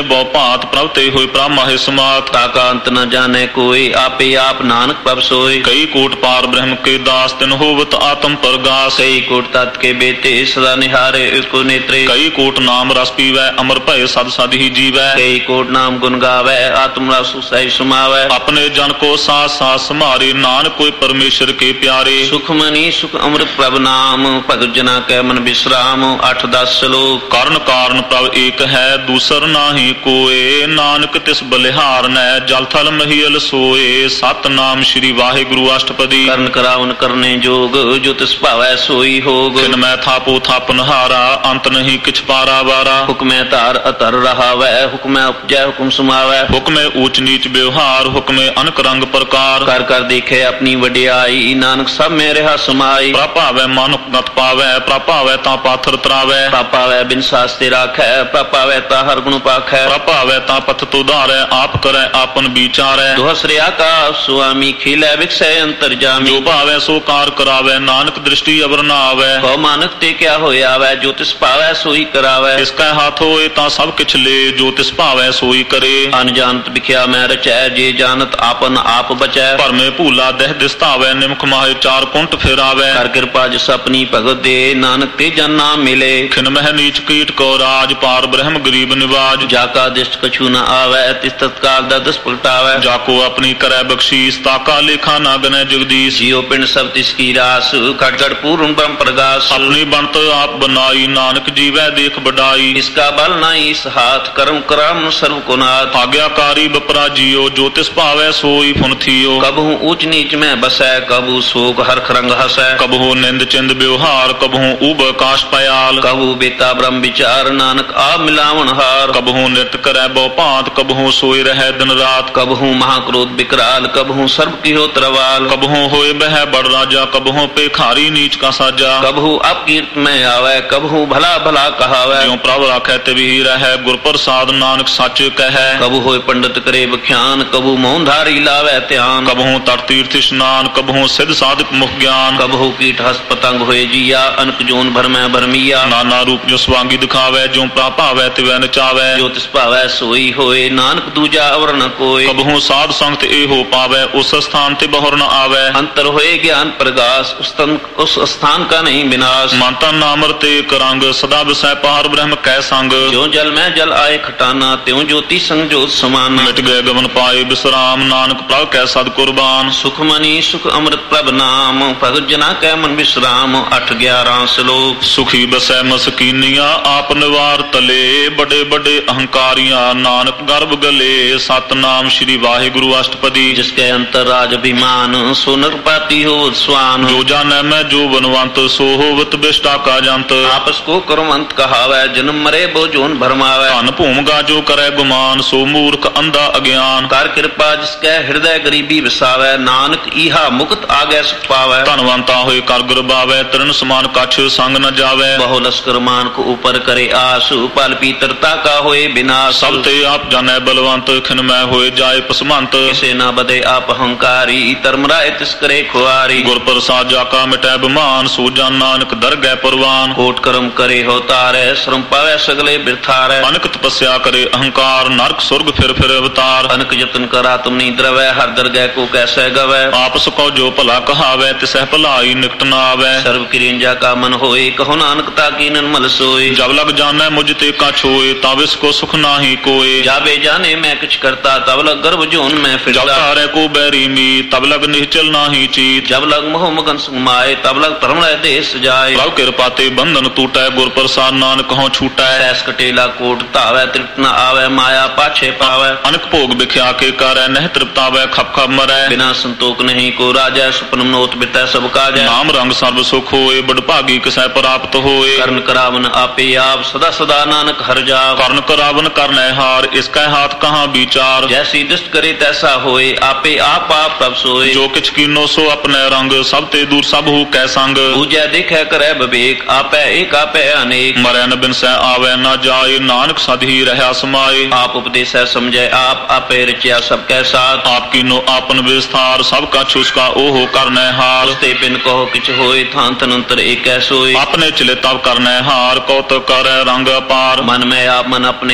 A: ਬਹੁ ਭਾਂਤ ਪ੍ਰਭ ਤੇ ਹੋਏ ਪ੍ਰਭ ਮਾਹੇ ਸਮਾਤ।
B: ਤਾਕਾ ਅੰਤ ਨ ਜਾਣੇ ਕੋਈ ਆਪੇ ਆਪ ਨਾਨਕ ਪ੍ਰਭ ਸੋਏ।
A: ਕਈ ਕੋਟ ਪਾਰ ਬ੍ਰਹਮ ਕੇ ਦਾਸ ਤਿਨ ਹੋਵਤ ਆਤਮ ਪ੍ਰਗਾਸ।
B: ਕਈ ਕੋਟ ਤਤ ਕੇ ਬੇਤੇ ਸਦਾ ਨਿਹਾਰੇ ਏਕੋ ਨੇਤਰੇ।
A: ਕਈ ਕੋਟ ਨਾਮ ਰਸ ਪੀਵੈ ਅਮਰ ਭਏ ਸਦ ਸਦ ਹੀ ਜੀਵੈ।
B: ਕਈ ਕੋਟ ਨਾਮ ਗੁਣ ਗਾਵੈ ਆਤਮ ਰਸ ਸਹਿ ਸਮਾਵੈ।
A: ਆਪਣੇ ਜਨ ਕੋ ਸਾਥ ਸਾਥ ਸਮਾਰੇ ਨਾਨਕ ਕੋਈ ਪਰਮੇਸ਼ਰ ਕੇ ਪਿਆਰੇ।
B: ਸੁਖਮਨੀ ਸੁਖ ਅੰਮ੍ਰਿਤ ਪ੍ਰਭ ਨਾਮ ਭਗਤ ਜਨਾ ਕੈ ਮਨ ਬਿਸਰਾਮ। 8-10 ਸ਼ਲੋਕ।
A: ਕਰਨ ਕਾਰਨ ਪ੍ਰਭ ਏਕ ਹੈ ਦੂਸਰ ਨਾਹੀ ਕੋਏ। ਨਾਨਕ ਤਿਸ ਬਲਿਹਾਰ ਨੈ ਜਲ ਥਲ ਮਹੀਲ ਸੋਏ। ਸਤਨਾਮ ਸ੍ਰੀ ਵਾਹਿਗੁਰੂ ਅਸ਼ਟਪਦੀ।
B: ਕਰਨ ਕਰਾਵਨ ਕਰਨੇ ਜੋਗ ਜੋ ਤਿਸ ਭਾਵੈ ਸੋਈ ਹੋਗ।
A: ਖਿਨ ਮੈਂ ਥਾਪੋ ਥਾਪਨ ਹਾਰਾ ਅੰਤ ਨਹੀਂ ਕਿਛ ਪਾਰਾ ਵਾਰਾ।
B: ਹੁਕਮੈ ਧਾਰ ਅਤਰ ਰਹਾਵੈ ਹੁਕਮੈ ਉਪਜੈ ਹੁਕਮ ਸਮਾਵੈ।
A: ਹੁਕਮੇ ਊਚ ਨੀਚ ਵਿਵਹਾਰ ਹੁਕਮੇ ਅਨਕ ਰੰਗ ਪ੍ਰਕਾਰ।
B: ਕਰ ਕਰ ਦੇਖੇ ਆਪਣੀ ਵਡਿਆਈ ਨਾਨਕ ਸਭ ਮੇ ਰਿਹਾ ਸਮਾਈ।
A: ਪ੍ਰਭਾਵੈ ਮਨ ਉਪਗਤ ਪਾਵੈ ਪ੍ਰਭਾਵੈ ਤਾਂ ਪਾਥਰ ਤਰਾਵੈ।
B: ਪ੍ਰਭਾਵੈ ਬਿਨ ਸਾਸਤੇ ਰਾਖੈ ਪ੍ਰਭਾਵੈ ਤਾਂ ਹਰ ਗੁਣ ਪਾਖੈ।
A: ਪ੍ਰਭਾਵੈ ਤਾਂ ਪਥ ਤੁਧਾਰੈ ਆਪ ਕਰੈ ਆਪਨ ਵਿਚਾਰੈ।
B: ਦੁਹਸਰੇ ਆਕਾਸ਼ ਸੁਆਮੀ ਖਿਲੈ ਵਿਕਸੈ ਅੰਤਰ ਜਾਮੀ।
A: ਜੋ ਭਾਵੈ ਸੋ ਕਾਰ ਕਰਾਵੈ ਨਾਨਕ ਦ੍ਰਿਸ਼ਟੀ ਅਵਰ ਨਾ ਆਵੈ।
B: ਕਉ ਮਾਨਕ ਤੇ ਕਿਆ ਹੋਇਆ ਵੈ ਜੋ ਤਿਸ ਭਾਵੈ ਸੋਈ ਕਰਾਵੈ।
A: ਇਸ ਕੈ ਹੱਥ ਹੋਏ ਤਾਂ ਸਭ ਕਿਛ ਲੇ ਜੋ ਤਿਸ ਭਾਵੈ ਸੋਈ ਕਰੇ।
B: ਅਨਜਾਨਤ ਵਿਖਿਆ ਮੈਂ ਰਚੈ ਜੇ ਜਾਣਤ ਆਪਨ ਆਪ ਬਚੈ।
A: ਭਰਮੇ ਭੂਲਾ ਦਹਿ ਦਿਸਤਾਵੈ ਨਿਮਖ ਮਾਹੇ ਚਾਰ ਕੁੰਟ ਫੇਰਾਵੈ।
B: ਕਰ ਕਿਰਪਾ ਜਿਸ ਆਪਣੀ ਭਗਤ ਦੇ ਨਾਨਕ ਤੇ ਜਨ ਨਾਮ ਮਿਲੇ।
A: ਖਿਨ ਮਹਿ ਨੀਚ ਕੀਟ ਕੋ ਰਾਜ ਪਾਰ ਬ੍ਰਹਮ ਗਰੀਬ ਨਿਵਾਜ।
B: ਜਾ ਕਾ ਦਿਸ਼ਟ ਕਛੂ ਨ ਆਵੈ ਤਿਸ ਤਤਕਾਲ ਦਾ ਦਸ ਪਲਟਾਵੈ।
A: ਜਾ ਕੋ ਆਪਣੀ ਕਰੈ ਬਖਸ਼ੀਸ ਤਾਕਾ ਲੇਖਾ ਨਾ ਗਨੈ ਜਗਦੀਸ਼।
B: ਜਿਉ ਪਿੰਡ ਸਭ ਤਿਸ ਕੀ ਰਾਸ ਘਟ ਘਟ ਪੂਰਨ ਬ੍ਰਹਮ ਪ੍ਰਗਾਸ।
A: ਆਪਣੀ ਬਣਤ ਆਪ ਬਨਾਈ ਨਾਨਕ ਜੀਵੈ ਦੇਖ ਬਡਾਈ।
B: ਇਸਕਾ ਬਲ ਨਾਈ ਇਸ ਹਾਥ ਕਰਮ ਕਰਾਮ ਸਰਵ ਕੋ ਨਾਥ।
A: ਆਗਿਆਕਾਰੀ ਬਪਰਾ ਜੀਓ ਜੋ ਤਿਸ ਭਾਵੈ ਸੋਈ ਫੁਨ ਥੀਓ।
B: ਕਬਹੂ ਊਚ ਨੀਚ ਮੈਂ ਬਸੈ ਕਬੂ ਸੋਕ ਹਰਖ ਰੰਗ ਹਸੈ।
A: ਕਬਹੂ ਨਿੰਦ ਚਿੰਦ ਵਿਵਹਾਰ ਕਬਹੂ ਊਬ ਆਕਾਸ਼ ਪयाल।
B: ਕਬੂ ਬੇਤਾ ਬ੍ਰਹਮ ਵਿਚਾਰ ਨਾਨਕ ਆਪ ਮਿਲਾਵਣ ਹਾਰ।
A: ਕਬਹੂ ਨਿਤ ਕਰੈ ਬਹੁ ਭਾਂਤ ਕਬਹੂ ਸੋਈ ਰਹਿ ਦਿਨ ਰਾਤ।
B: ਕਬਹੂ ਮਹਾਕ੍ਰੋਧ ਬਿਕਰਾਲ ਕਬਹੂ ਸਰਬ ਕੀਹੋ ਤਰਵਾਲ।
A: ਕਬਹੂ ਹੋਏ ਬਹਿ ਬੜ ਰਾਜਾ ਕਬਹੂ ਪੇਖਾਰੀ ਨੀਚ ਕਾ ਸਾਜਾ।
B: ਕਬਹੂ ਅਪਕੀਰਤ ਮੈਂ ਆਵੈ ਕਬਹੂ ਭਲਾ ਭਲਾ ਕਹਾਵੈ।
A: ਜਿਉ ਪ੍ਰਭ ਰਾਖੈ ਤਿਵਹੀ ਰਹੈ ਗੁਰ ਪ੍ਰਸਾਦ ਨਾਨਕ ਸੱਚ ਕਹੈ।
B: ਕਬੂ ਹੋਏ ਪੰਡਤ ਕਰੇ ਬਖਿਆਨ ਕਬੂ ਮੌਨ ਧਾਰੀ ਲਾਵੈ ਧਿਆਨ।
A: ਕਬਹੂ ਤਟ ਤੀਰਥ ਇਸ਼ਨਾਨ ਕਬਹੂ ਸਿਧ ਸਾਧਕ ਮੁਖ ਗਿਆਨ।
B: ਕਬਹੂ ਕੀਟ ਹਸ ਪਤੰਗ ਹੋਏ ਜੀਆ ਅਨਕ ਜੋਨ ਭਰਮੈ ਭਰਮੀਆ।
A: ਨਾਨਾ ਰੂਪ ਜੋ ਸਵਾਂਗੀ ਦਿਖਾਵੈ ਜਿਉ ਪ੍ਰਭ ਭਾਵੈ ਤਿਵੈ ਨਚਾਵੈ।
B: ਜੋ ਤਿਸ ਭਾਵੈ ਸੋਈ ਹੋਏ ਨਾਨਕ ਦੂਜਾ ਅਵਰ ਨ ਕੋਇ।
A: ਕਬਹੂ ਸਾਧ ਸੰਗਤ ਇਹੋ ਪਾਵੈ ਉਸ ਸਥਾਨ ਤੇ ਬਹੁਰ ਨ ਆਵੈ।
B: ਅੰਤਰ ਹੋਏ ਗਿਆਨ ਪ੍ਰਗਾਸ ਉਸ ਸਥਾਨ ਕਾ ਨਹੀਂ ਵਿਨਾਸ਼।
A: ਮਨ ਤਨ ਨਾਮ ਰਤੇ ਕਰੰਗ ਸਦਾ ਵਿਸੈ ਪਾਰ ਬ੍ਰਹਮ ਕੈ ਸੰਗ।
B: ਜੋ ਜਲ ਮੈਂ ਜਲ ਆਏ ਖਟਾਨਾ ਤਿਉ ਜੋਤੀ ਸੰਗ ਜੋਤ ਸਮਾਨਾ।
A: ਮਿਟ ਗਏ ਗਵਨ ਪਾਏ ਬਿਸਰਾਮ ਨਾਨਕ ਪ੍ਰਭ ਕੈ ਸਦ ਕੁਰਬਾਨ।
B: ਸੁਖਮਨੀ ਸੁਖ ਅੰਮ੍ਰਿਤ ਪ੍ਰਭ ਨਾਮ ਭਗਤ ਜਨਾ ਕੈ ਮਨ ਬਿਸਰਾਮ। 8-11 ਸ਼ਲੋਕ।
A: ਸੁਖੀ ਬਸੈ ਮਸਕੀਨੀਆਂ ਆਪ ਨਿਵਾਰ ਤਲੇ। ਬੜੇ ਬੜੇ ਅਹੰਕਾਰੀਆਂ ਨਾਨਕ ਗਰਭ ਗਲੇ। ਸਤਨਾਮ ਸ੍ਰੀ ਵਾਹਿਗੁਰੂ ਅਸ਼ਟਪਦੀ।
B: ਜਿਸ ਕੈ ਅੰਤਰ ਰਾਜ ਅਭਿਮਾਨ ਸੋ ਨਰਪਾਤੀ ਹੋਵਤ ਸਵਾਨ।
A: ਜੋ ਜਾਣੈ ਮੈਂ ਜੋ ਬਨਵੰਤ ਸੋ ਹੋਵਤ ਬਿਸ਼ਟਾ ਕਾ ਜੰਤ।
B: ਆਪਸ ਕੋ ਕਰਮੰਤ ਕਹਾਵੈ ਜਨਮ ਮਰੇ ਬੋ ਜੋਨ ਭਰਮਾਵੈ।
A: ਧਨ ਭੂਮਗਾ ਜੋ ਕਰੈ ਗੁਮਾਨ ਸੋ ਮੂਰਖ ਅੰਧਾ ਅਗਿਆਨ।
B: ਕਰ ਕਿਰਪਾ ਜਿਸ ਕੈ ਹਿਰਦੈ ਗਰੀਬੀ ਵਸਾਵੈ ਨਾਨਕ ਈਹਾ ਮੁਕਤ ਆਗੈ ਸੁਖ ਪਾਵੈ।
A: ਧਨਵੰਤਾ ਹੋਏ ਕਰ ਗੁਰਬਾਵੈ ਤ੍ਰਿਣ ਸਮਾਨ ਕਛ ਸੰਗ ਨ ਜਾਵੈ।
B: ਬਹੁ ਲਸਕਰ ਮਾਨ ਕੋ ਉਪਰ ਕਰੇ ਆਸ ਪਲ ਪੀਤਰਤਾ ਕਾ ਹੋਏ ਬਿਨਾਸ਼।
A: ਸਭ ਤੇ ਆਪ ਜਾਣੈ ਬਲਵੰਤ ਖਿਨਮੈ ਹੋਏ ਜਾਏ ਪਸਮੰਤ।
B: ਕਿਸੇ ਨਾ ਬਦੇ ਆਪ ਹੰਕਾਰੀ ਧਰਮ ਰਾਏ ਤਿਸ ਕਰੇ ਖੁਆਰੀ।
A: ਗੁਰ ਪ੍ਰਸਾਦ ਜਾ ਕਾ ਮਿਟੈ ਬਿਮਾਨ ਸੋ ਜਨ ਨਾਨਕ ਦਰਗਹਿ ਪਰਵਾਨ।
B: ਕੋਟ ਕਰਮ ਕਰੇ ਹੋ ਤਾਰੈ ਸ਼ਰਮ ਪਾਵੈ ਸਗਲੇ ਬਿਰਥਾਰੈ।
A: ਅਨਕ ਤਪੱਸਿਆ ਕਰੇ ਅਹੰਕਾਰ ਨਰਕ ਸੁਰਗ ਫਿਰ ਫਿਰ ਅਵਤਾਰ।
B: ਅਨਕ ਯਤਨ ਕਰਾ ਤੁਮ ਨੀ ਦਰਵੈ ਹਰ ਦਰਗਹਿ ਕੋ ਕੈਸੈ ਗਵੈ।
A: ਆਪਸ ਕੋ ਜੋ ਭਲਾ ਕਹਾਵੈ ਤਿਸਹਿ ਭਲਾਈ ਨਿਕਟ ਨਾ ਆਵੈ।
B: ਸਰਬ ਕਿਰਿੰਜਾ ਕਾ ਮਨ ਹੋਏ ਕਹੋ ਨਾਨਕ ਤਾ ਕੀ ਨਿਰਮਲ ਸੋਏ।
A: ਜਬ ਲਗ ਜਾਣੈ ਮੁਝ ਤੇ ਕਛ ਹੋਏ ਤਬ ਇਸ ਕੋ ਸੁਖ ਨਾਹੀ ਕੋਏ।
B: ਜਾਵੇ ਜਾਣੇ ਮੈਂ ਕਿਛ ਕਰਤਾ ਤਬ ਲਗ ਗਰਭ ਜੋਨ ਮੈਂ
A: ਜਬ
B: ਫਿਰਦਾ।
A: ਤਾਰੈ ਕੋ ਬੈਰੀ ਮੀ ਤਬ ਲਗ ਨਿਹਚਲ ਨਾਹੀ ਚੀਤ।
B: ਜਬ ਲਗ ਮੋਹ ਮਗਨ ਸੁਮਾਏ ਤਬ ਲਗ ਧਰਮ ਲੈ ਦੇਸ ਸਜਾਏ।
A: ਪ੍ਰਭ ਕਿਰਪਾ ਤੇ ਬੰਧਨ ਟੂਟੈ ਗੁਰ ਪ੍ਰਸਾਦ ਨਾਨਕ ਕਹਉ ਛੂਟੈ।
B: ਸੈਸ ਕਟੇਲਾ ਕੋਟ ਧਾਵੈ ਤ੍ਰਿਪਤ ਨ ਆਵੈ ਮਾਇਆ ਪਾਛੇ ਪਾਵੈ।
A: ਅਨਕ ਭੋਗ ਵਿਖਿਆ ਕੇ ਕਰੈ ਨਹਿ ਤ੍ਰਿਪਤਾਵੈ ਖਪ ਖਪ ਮਰੈ।
B: ਬਿਨਾ ਸੰਤੋਖ ਨਹੀਂ ਕੋ ਰਾਜੈ ਸੁਪਨ ਮਨੋਤ ਬਿਤੈ ਸਭ ਕਾਜੈ।
A: ਨਾਮ ਰੰਗ ਸਰਬ ਸੁਖ ਹੋਏ ਬੜ ਭਾਗੀ ਕਿਸੈ ਪ੍ਰਾਪਤ ਹੋਏ।
B: ਕਰਨ ਕਰਾਵਨ ਆਪੇ ਆਪ ਸਦਾ ਸਦਾ ਨਾਨਕ ਹਰ ਜਾਪ।
A: ਕਰਨ ਕਰਾਵਨ ਕਰਨੈ ਹਾਰ ਇਸ ਕੈ ਹਾਥ ਕਹਾਂ ਵਿਚਾਰ।
B: ਜੈਸੀ ਦ੍ਰਿਸ਼ਟ ਕਰੇ ਤੈਸਾ ਹੋਏ ਆਪੇ ਆਪ ਆਪ ਪ੍ਰਭ ਸੋਏ।
A: ਜੋ ਕਿਛ ਕੀਨੋ ਸੋ ਆਪਣੈ ਰੰਗ ਸਭ ਤੇ ਦੂਰ ਸਭ ਹੂ ਕੈ ਸੰਗ।
B: ਬੂਝੈ ਦੇਖੈ ਕਰੈ ਵਿਵੇਕ ਆਪੈ ਏਕ ਆਪੈ ਅਨੇਕ।
A: ਮਰੈ ਨ ਬਿਨਸੈ ਆਵੈ ਨ ਜਾਏ ਨਾਨਕ ਸਦ ਹੀ ਰਹਿਆ ਸਮਾਏ।
B: ਆਪ ਉਪਦੇਸੈ ਸਮਝੈ ਆਪ ਆਪੇ ਰਚਿਆ ਸਭ ਕੈ ਸਾਥ।
A: ਆਪ ਕੀਨੋ ਆਪਨ ਵਿਸਥਾਰ ਸਭ ਕਛ ਉਸਕਾ ਓਹ ਕਰਨੈ ਹਾਰ।
B: ਉਸਤੇ ਬਿਨ ਕਹੋ ਕਿਛ ਹੋਏ ਥਾਨ ਤਨੰਤਰ ਏਕੈ ਸੋਏ।
A: ਆਪਣੇ ਚਲੇ ਤਬ ਕਰਨੈ ਹਾਰ ਕੌਤਕ ਕਰੈ ਰੰਗ ਅਪਾਰ।
B: ਮਨ ਮੈਂ ਆਪ ਮਨ ਆਪਣੇ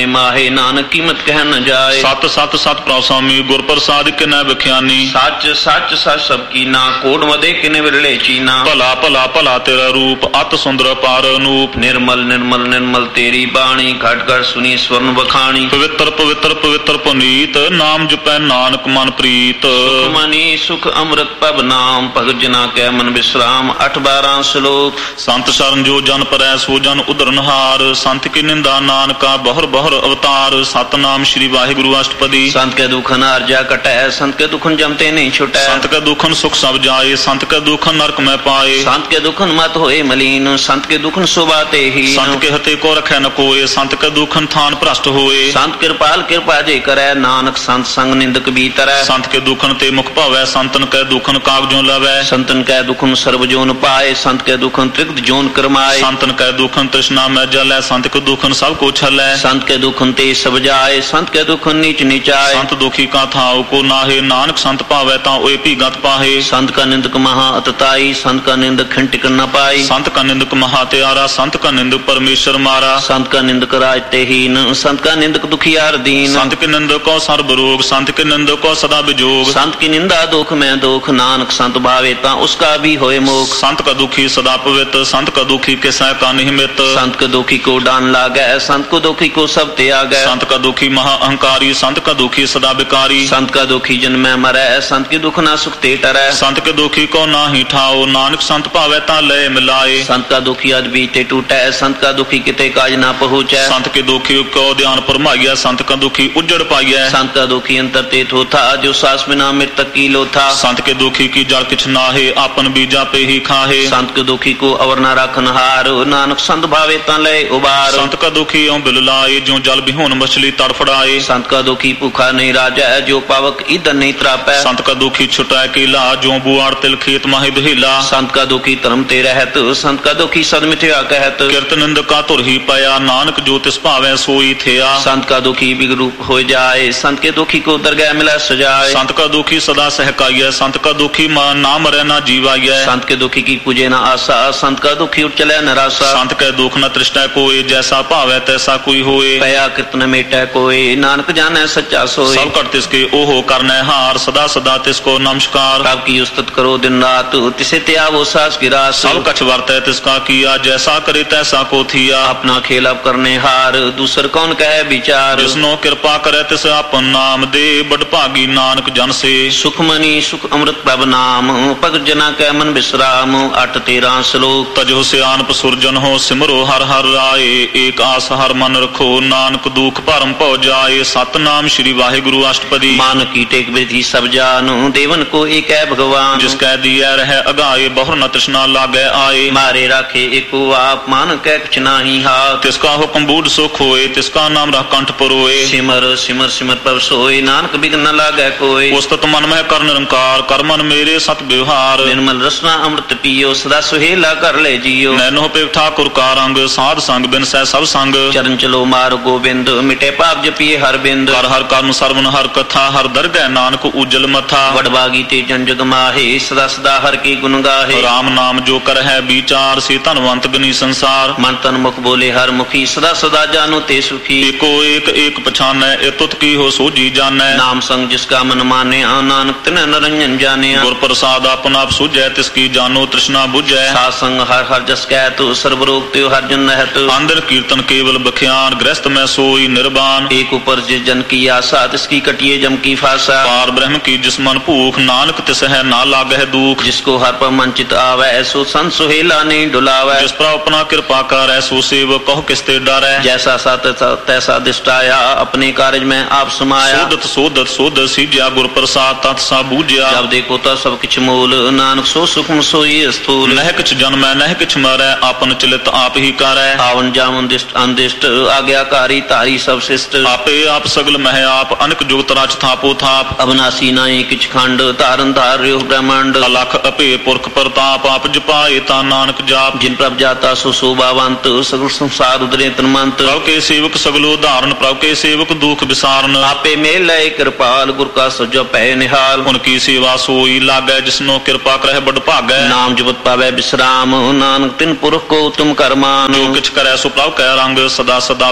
B: ਮਾਹੇ ਨਾਨਕ ਕੀਮਤ ਕਹਿ ਨ ਜਾਏ।
A: ਸਤ ਸਤ ਸਤ ਪ੍ਰਸਾਮੀ ਗੁਰ ਪ੍ਰਸਾਦਿ ਕਿਨੈ ਵਿਖਿਆਨੀ।
B: ਸੱਚ ਸੱਚ ਸੱਚ ਸਭ ਕੀਨਾ ਕੋਟ ਮਦੇ ਕਿਨੇ ਵਿਰਲੇ ਚੀਨਾ।
A: ਭਲਾ ਭਲਾ ਭਲਾ ਤੇਰਾ ਰੂਪ ਅਤ ਸੁੰਦਰ ਪਾਰ ਅਨੂਪ।
B: ਨਿਰਮਲ ਨਿਰਮਲ ਨਿਰਮਲ ਤੇਰੀ ਬਾਣੀ ਘਟ ਘਟ ਸੁਣੀ ਸਵਰਨ ਬਖਾਣੀ।
A: ਪਵਿੱਤਰ ਪਵਿੱਤਰ ਪਵਿੱਤਰ ਪੁਨੀਤ ਨਾਮ ਜਪੈ ਨਾਨਕ ਮਨ ਪ੍ਰੀਤ।
B: ਸੁਖ ਮਨੀ ਸੁਖ ਅੰਮ੍ਰਿਤ ਪਬ ਨਾਮ ਭਗਤ ਜਨਾ ਕੈ ਮਨ ਵਿਸਰਾਮ। 8-12 ਸ਼ਲੋਕ।
A: ਸੰਤ ਸ਼ਰਨ ਜੋ ਜਨ ਪਰੈ ਸੋ ਜਨ ਉਧਰਨਹਾਰ। ਸੰਤ ਕੀ ਨਿੰਦਾ ਨਾਨਕਾ ਬਹੁਰ ਬਹੁਰ ਅਵਤਾਰ। ਸਤਨਾਮ ਸ੍ਰੀ ਵਾਹਿਗੁਰੂ ਅਸ਼ਟਪਦੀ।
B: ਸੰਤ ਕੇ ਦੁਖਨ ਆਰਜਾ ਕਟੈ ਸੰਤ ਕੇ ਦੁਖਨ ਜਮਤੇ ਨਹੀਂ ਛੁਟੈ।
A: ਸੰਤ ਕੈ ਦੁਖਨ ਸੁਖ ਸਭ ਜਾਏ ਸੰਤ ਕੈ ਦੁਖਨ ਨਰਕ ਮੈਂ ਪਾਏ।
B: ਸੰਤ ਕੇ ਦੁਖਨ ਮਤ ਹੋਏ ਮਲੀਨ ਸੰਤ ਕੇ ਦੁਖਨ ਸੁਭਾ ਤੇ ਹੀ।
A: ਸੰਤ ਕੇ ਹਤੇ ਕੋ ਰਖੈ ਨ ਕੋਏ ਸੰਤ ਕੈ ਦੁਖਨ ਥਾਨ ਭ੍ਰਸ਼ਟ ਹੋਏ।
B: ਸੰਤ ਕਿਰਪਾਲ ਕਿਰਪਾ ਜੇ ਕਰੈ ਨਾਨਕ ਸੰਤ ਸੰਗ ਨਿੰਦਕ ਬੀਤਰੈ।
A: ਸੰਤ ਕੇ ਦੁਖਨ ਤੇ ਮੁਖ ਭਾਵੈ ਸੰਤਨ ਕੈ ਦੁਖਨ ਕਾਗਜੋਂ ਲਵੈ।
B: ਸੰਤਨ ਕੈ ਦੁਖਨ ਸਰਬ ਜੋਨ ਪਾਏ ਸੰਤ ਕੈ ਦੁਖਨ ਤ੍ਰਿਗਤ ਜੋਨ ਕਰਮਾਏ।
A: ਸੰਤਨ ਕੈ ਦੁਖਨ ਤ੍ਰਿਸ਼ਨਾ ਮੈਂ ਜਲੈ ਸੰਤ ਕੈ ਦੁਖਨ ਸਭ ਕੋ ਛਲੈ।
B: ਸੰਤ ਕੇ ਦੁਖਨ ਤੇ ਸਭ ਜਾਏ ਸੰਤ ਕੇ ਦੁਖਨ ਨੀਚ ਨੀਚਾਏ।
A: ਸੰਤ ਦੁਖੀ ਕਾ ਥਾਉ ਕੋ ਨਾਹੇ ਨਾਨਕ ਸੰਤ ਭਾਵੈ ਤਾਂ ਓਏ ਭੀਗਤ ਪਾਹੇ।
B: ਸੰਤ ਕਾ ਨਿੰਦਕ ਮਹਾ ਅਤਤਾਈ ਸੰਤ ਕਾ ਨਿੰਦਕ ਖਿੰਟਿਕ ਨ ਪਾਈ।
A: ਸੰਤ ਕਾ ਨਿੰਦਕ ਮਹਾ ਤਿਆਰਾ ਸੰਤ ਕਾ ਨਿੰਦਕ ਪਰਮੇਸ਼ਰ ਮਾਰਾ।
B: ਸੰਤ ਕਾ ਨਿੰਦਕ ਰਾਜ ਤੇ ਹੀਨ ਸੰਤ ਕਾ ਨਿੰਦਕ ਦੁਖੀਆਰ ਦੀਨ।
A: ਸੰਤ ਕੇ ਨਿੰਦਕ ਕੋ ਸਰਬ ਰੋਗ ਸੰਤ ਕੇ ਨਿੰਦਕ ਕੋ ਸਦਾ ਵਿਜੋਗ।
B: ਸੰਤ ਕੀ ਨਿੰਦਾ ਦੁਖ ਮੈਂ ਦੁਖ ਨਾਨਕ ਸੰਤ ਭਾਵੇ ਤਾਂ ਉਸਕਾ ਵੀ ਹੋਏ ਮੋਖ।
A: ਸੰਤ ਕਾ ਦੁਖੀ ਸਦਾ ਪਵਿੱਤ ਸੰਤ ਕਾ ਦੁਖੀ ਕਿਸੈ ਕਾ ਨਹੀਂ ਮਿਤ।
B: ਸੰਤ ਕਾ ਦੁਖੀ ਕੋ ਡਾਨ ਲਾਗੈ ਸੰਤ ਕੋ ਦੁਖੀ ਕੋ ਸਭ ਤਿਆਗੈ।
A: ਸੰਤ ਕਾ ਦੁਖੀ ਮਹਾ ਅਹੰਕਾਰੀ ਸੰਤ ਕਾ ਦੁਖੀ ਸਦਾ ਵਿਕਾਰੀ।
B: ਸੰਤ ਕਾ ਦੁਖੀ ਜਨਮੈ ਮਰੈ ਸੰਤ ਕੀ ਦੁਖ ਨਾ ਸੁਖ ਤੇ ਟਰੈ।
A: ਸੰਤ ਕੇ ਦੁਖੀ ਕੋ ਨਾਹੀ ਠਾਓ ਨਾਨਕ ਸੰਤ ਭਾਵੈ ਤਾਂ ਲੈ ਮਿਲਾਏ।
B: ਸੰਤ ਕਾ ਦੁਖੀ ਅਦ ਬੀਤੇ ਟੂਟੈ ਸੰਤ ਕਾ ਦੁਖੀ ਕਿਤੇ ਕਾਜ ਨਾ ਪਹੁੰਚੈ।
A: ਸੰਤ ਕੇ ਦੁਖੀ ਕੋ ਧਿਆਨ ਪਰਮਾਈਐ ਸੰਤ ਕਾ ਦੁਖੀ ਉਜੜ ਪਾਈਐ।
B: ਸੰਤ ਕਾ ਦੁਖੀ ਅੰਤਰ ਤੇ ਥੋਥਾ ਜੋ ਸਾਸ ਬਿਨਾ ਮ੍ਰਿਤਕ ਕੀ ਲੋਥਾ।
A: ਸੰਤ ਕੇ ਦੁਖੀ ਕੀ ਜਲ ਕਿਛ ਨਾਹੇ ਆਪਨ ਬੀਜਾ ਪੇ ਹੀ ਖਾਹੇ।
B: ਸੰਤ ਕੇ ਦੁਖੀ ਕੋ ਅਵਰ ਨਾ ਰਾਖਨ ਹਾਰ ਨਾਨਕ ਸੰਤ ਭਾਵੇ ਤਾਂ ਲੈ ਉਬਾਰ।
A: ਸੰਤ ਕਾ ਦੁਖੀ ਓਂ ਬਿਲ ਲਾਏ ਜੋ ਜਲ ਬਿਹੋਨ ਮਛਲੀ ਤੜਫੜਾਏ।
B: ਸੰਤ ਕਾ ਦੁਖੀ ਭੁਖਾ ਨਹੀਂ ਰਾਜੈ ਜੋ ਪਾਵਕ ਈਦਨ ਨਹੀਂ ਤਰਾਪੈ।
A: ਸੰਤ ਕਾ ਦੁਖੀ ਛੁਟੈ ਕੀਲਾ ਜੋ ਬੁਆੜ ਤਿਲ ਖੇਤ ਮਾਹੀ ਦੁਹੀਲਾ।
B: ਸੰਤ ਕਾ ਦੁਖੀ ਧਰਮ ਤੇ ਰਹਿਤ ਸੰਤ ਕਾ ਦੁਖੀ ਸਦ ਮਿਥਿਆ ਕਹਿਤ।
A: ਕਿਰਤ ਨਿੰਦਕ ਕਾ ਧੁਰ ਹੀ ਪਿਆ ਨਾਨਕ ਜੋ ਤਿਸ ਭਾਵੈ ਸੋਈ ਥਿਆ।
B: ਸੰਤ ਕਾ ਦੁਖੀ ਬਿਗਰੂਪ ਹੋ ਜਾਏ ਸੰਤ ਕੇ ਦੁਖੀ ਕੋ ਦਰਗਹਿ ਮਿਲੈ ਸਜਾਏ।
A: ਸੰਤ ਕਾ ਦੁਖੀ ਸਦਾ ਸਹਿਕਾਈਐ ਸੰਤ ਕਾ ਦੁਖੀ ਨਾ ਮਰੈ ਨਾ ਜੀਵਾਈਐ।
B: ਸੰਤ ਕੇ ਦੁਖੀ ਕੀ ਪੂਜੇ ਨਾ ਆਸਾ ਸੰਤ ਕਾ ਦੁਖੀ ਉਠ ਚਲੈ ਨਰਾਸਾ।
A: ਸੰਤ ਕੈ ਦੁਖ ਨ ਤ੍ਰਿਸ਼ਟੈ ਕੋਏ ਜੈਸਾ ਭਾਵੈ ਤੈਸਾ ਕੋਈ ਹੋਏ।
B: ਪਿਆ ਕਿਰਤ ਨ ਮੇਟੈ ਕੋਏ ਨਾਨਕ ਜਾਣੈ ਸੱਚਾ ਸੋਏ।
A: ਸਭ ਘਟ ਤਿਸ ਕੇ ਓਹੋ ਕਰਨੈ ਹਾਰ ਸਦਾ ਸਦਾ ਤਿਸ ਕੋ ਨਮਸਕਾਰ।
B: ਪ੍ਰਭ ਕੀ ਉਸਤਤ ਕਰੋ ਦਿਨ ਰਾਤ ਤਿਸੇ ਤੇ ਆਵੋ ਸਾਸ ਕੀ ਰਾਸ।
A: ਸਭ ਕਛ ਵਰਤੈ ਤਿਸ ਕਾ ਕੀਆ ਜੈਸਾ ਕਰੇ ਤੈਸਾ ਕੋ ਥੀਆ।
B: ਆਪਣਾ ਖੇਲ ਅਬ ਕਰਨੇ ਹਾਰ ਦੂਸਰ ਕੌਣ ਕਹੈ ਵਿਚਾਰ।
A: ਜਿਸਨੋ ਕਿਰਪਾ ਕਰੈ ਤਿਸ ਆਪਨ ਨਾਮ ਦੇ ਬੜ ਭਾਗੀ ਨਾਨਕ ਜਨ ਸੇ।
B: ਸੁਖ ਮਨੀ ਸੁਖ ਅੰਮ੍ਰਿਤ ਪ੍ਰਭ ਨਾਮ ਭਗਤ ਜਨਾ ਕੈ ਮਨ ਵਿਸਰਾਮ। 8-13 ਸ਼ਲੋਕ।
A: ਤਜੋ ਸਿਆਨਪ ਸੁਰਜਨ ਹੋ ਸਿਮਰੋ ਹਰ ਹਰ ਰਾਏ। ਏਕ ਆਸ ਹਰ ਮਨ ਰਖੋ ਨਾਨਕ ਦੁਖ ਭਰਮ ਭਉ ਜਾਏ। ਸਤਨਾਮ ਸ੍ਰੀ ਵਾਹਿਗੁਰੂ ਅਸ਼ਟਪਦੀ।
B: मान की टेक विधि सब जानु देवन को एक है भगवान।
A: जिसकै दिया रह अगाए बहुर न तृष्णा लागै आए।
B: मारे राखे एको आप मान कै कुछ नाही हाथ।
A: तिसका हुक्म बूढ़ सुख होए तिसका नाम रह कंठ परोए।
B: सिमर सिमर सिमर पव सोए नानक बिघ्न न लागै कोई।
A: उस्तत मन में कर निरंकार कर मन मेरे सत व्यवहार।
B: निर्मल रसना अमृत पियो सदा सुहेला कर ले जियो।
A: नैनो पे ठाकुर का रंग साध संग बिन सै सब संग।
B: चरण चलो मार गोविंद मिटे पाप जपिए हर बिंद।
A: हर हर कर्म सरवन हर कथा हर दरगह नानक उजल मथा।
B: वडभागी ते जन जग माहे सदा सदा हर की गुण गाहे।
A: राम नाम जो कर है विचार से धनवंत गनी संसार।
B: मन तन मुख बोले हर मुखी सदा सदा जानो ते सुखी।
A: एको एक एक पछानै ए तुत की हो सो जी जानै।
B: नाम संग जिसका मन माने नानक तिन्ह निरंजन जाने।
A: गुर प्रसाद अपन आप सुझै तिसकी जानो तृष्णा बुझै।
B: साध संग हर हर जस कहत सर्व रोग त्यो हर जन रहत।
A: आंदर कीर्तन केवल बख्यान गृहस्थ में सोई निर्वाण।
B: एक ऊपर जिस जन की आशा तिसकी कटिए जम की फासा।
A: पार ब्रह्म की जिस मन भूख नानक तिस है ना लागह दुख।
B: जिसको हर पर मन चित आवै सो संत सुहेला नहीं डुलावै।
A: जिस पर अपना कृपा कर सो सेवक कहो किसते डरै।
B: जैसा सात तैसा दिष्टाया अपने कार्य में आप समाया।
A: सोदत सोदत सोदत सीज्या गुर प्रसाद तत् सा बूझया।
B: जब देखो तो सब किछ मूल नानक सो सुखम सोई स्थूल।
A: नह किछ जन्मै नह किछ मरै आपन चलित आप ही करै।
B: आवन जावन दिष्ट अनदिष्ट आज्ञाकारी तारी सब शिष्ट।
A: आपे आप सगल मह आप अनक जुगत रच थापो थाप।
B: अविनाशी नाई किछ खंड तारन धार्यो ब्रह्मांड।
A: अलख अपे पुरख प्रताप आप जपाए ता नानक जाप।
B: जिन प्रभ जाता सो शोभावंत सगल संसार उदरे तन्मंत।
A: प्रभु के सेवक सगलो धारण प्रभु के सेवक दुख विसारन।
B: आपे मेल कृपाल गुर का सजो पै निहाल।
A: उनकी सेवा सोई लागै जिसनो कृपा करह बड़ भागै।
B: नाम जपत पावै विश्राम नानक तिन पुरख को तुम करमान।
A: जो किछ करै सो प्रभु कै रंग सदा सदा बसै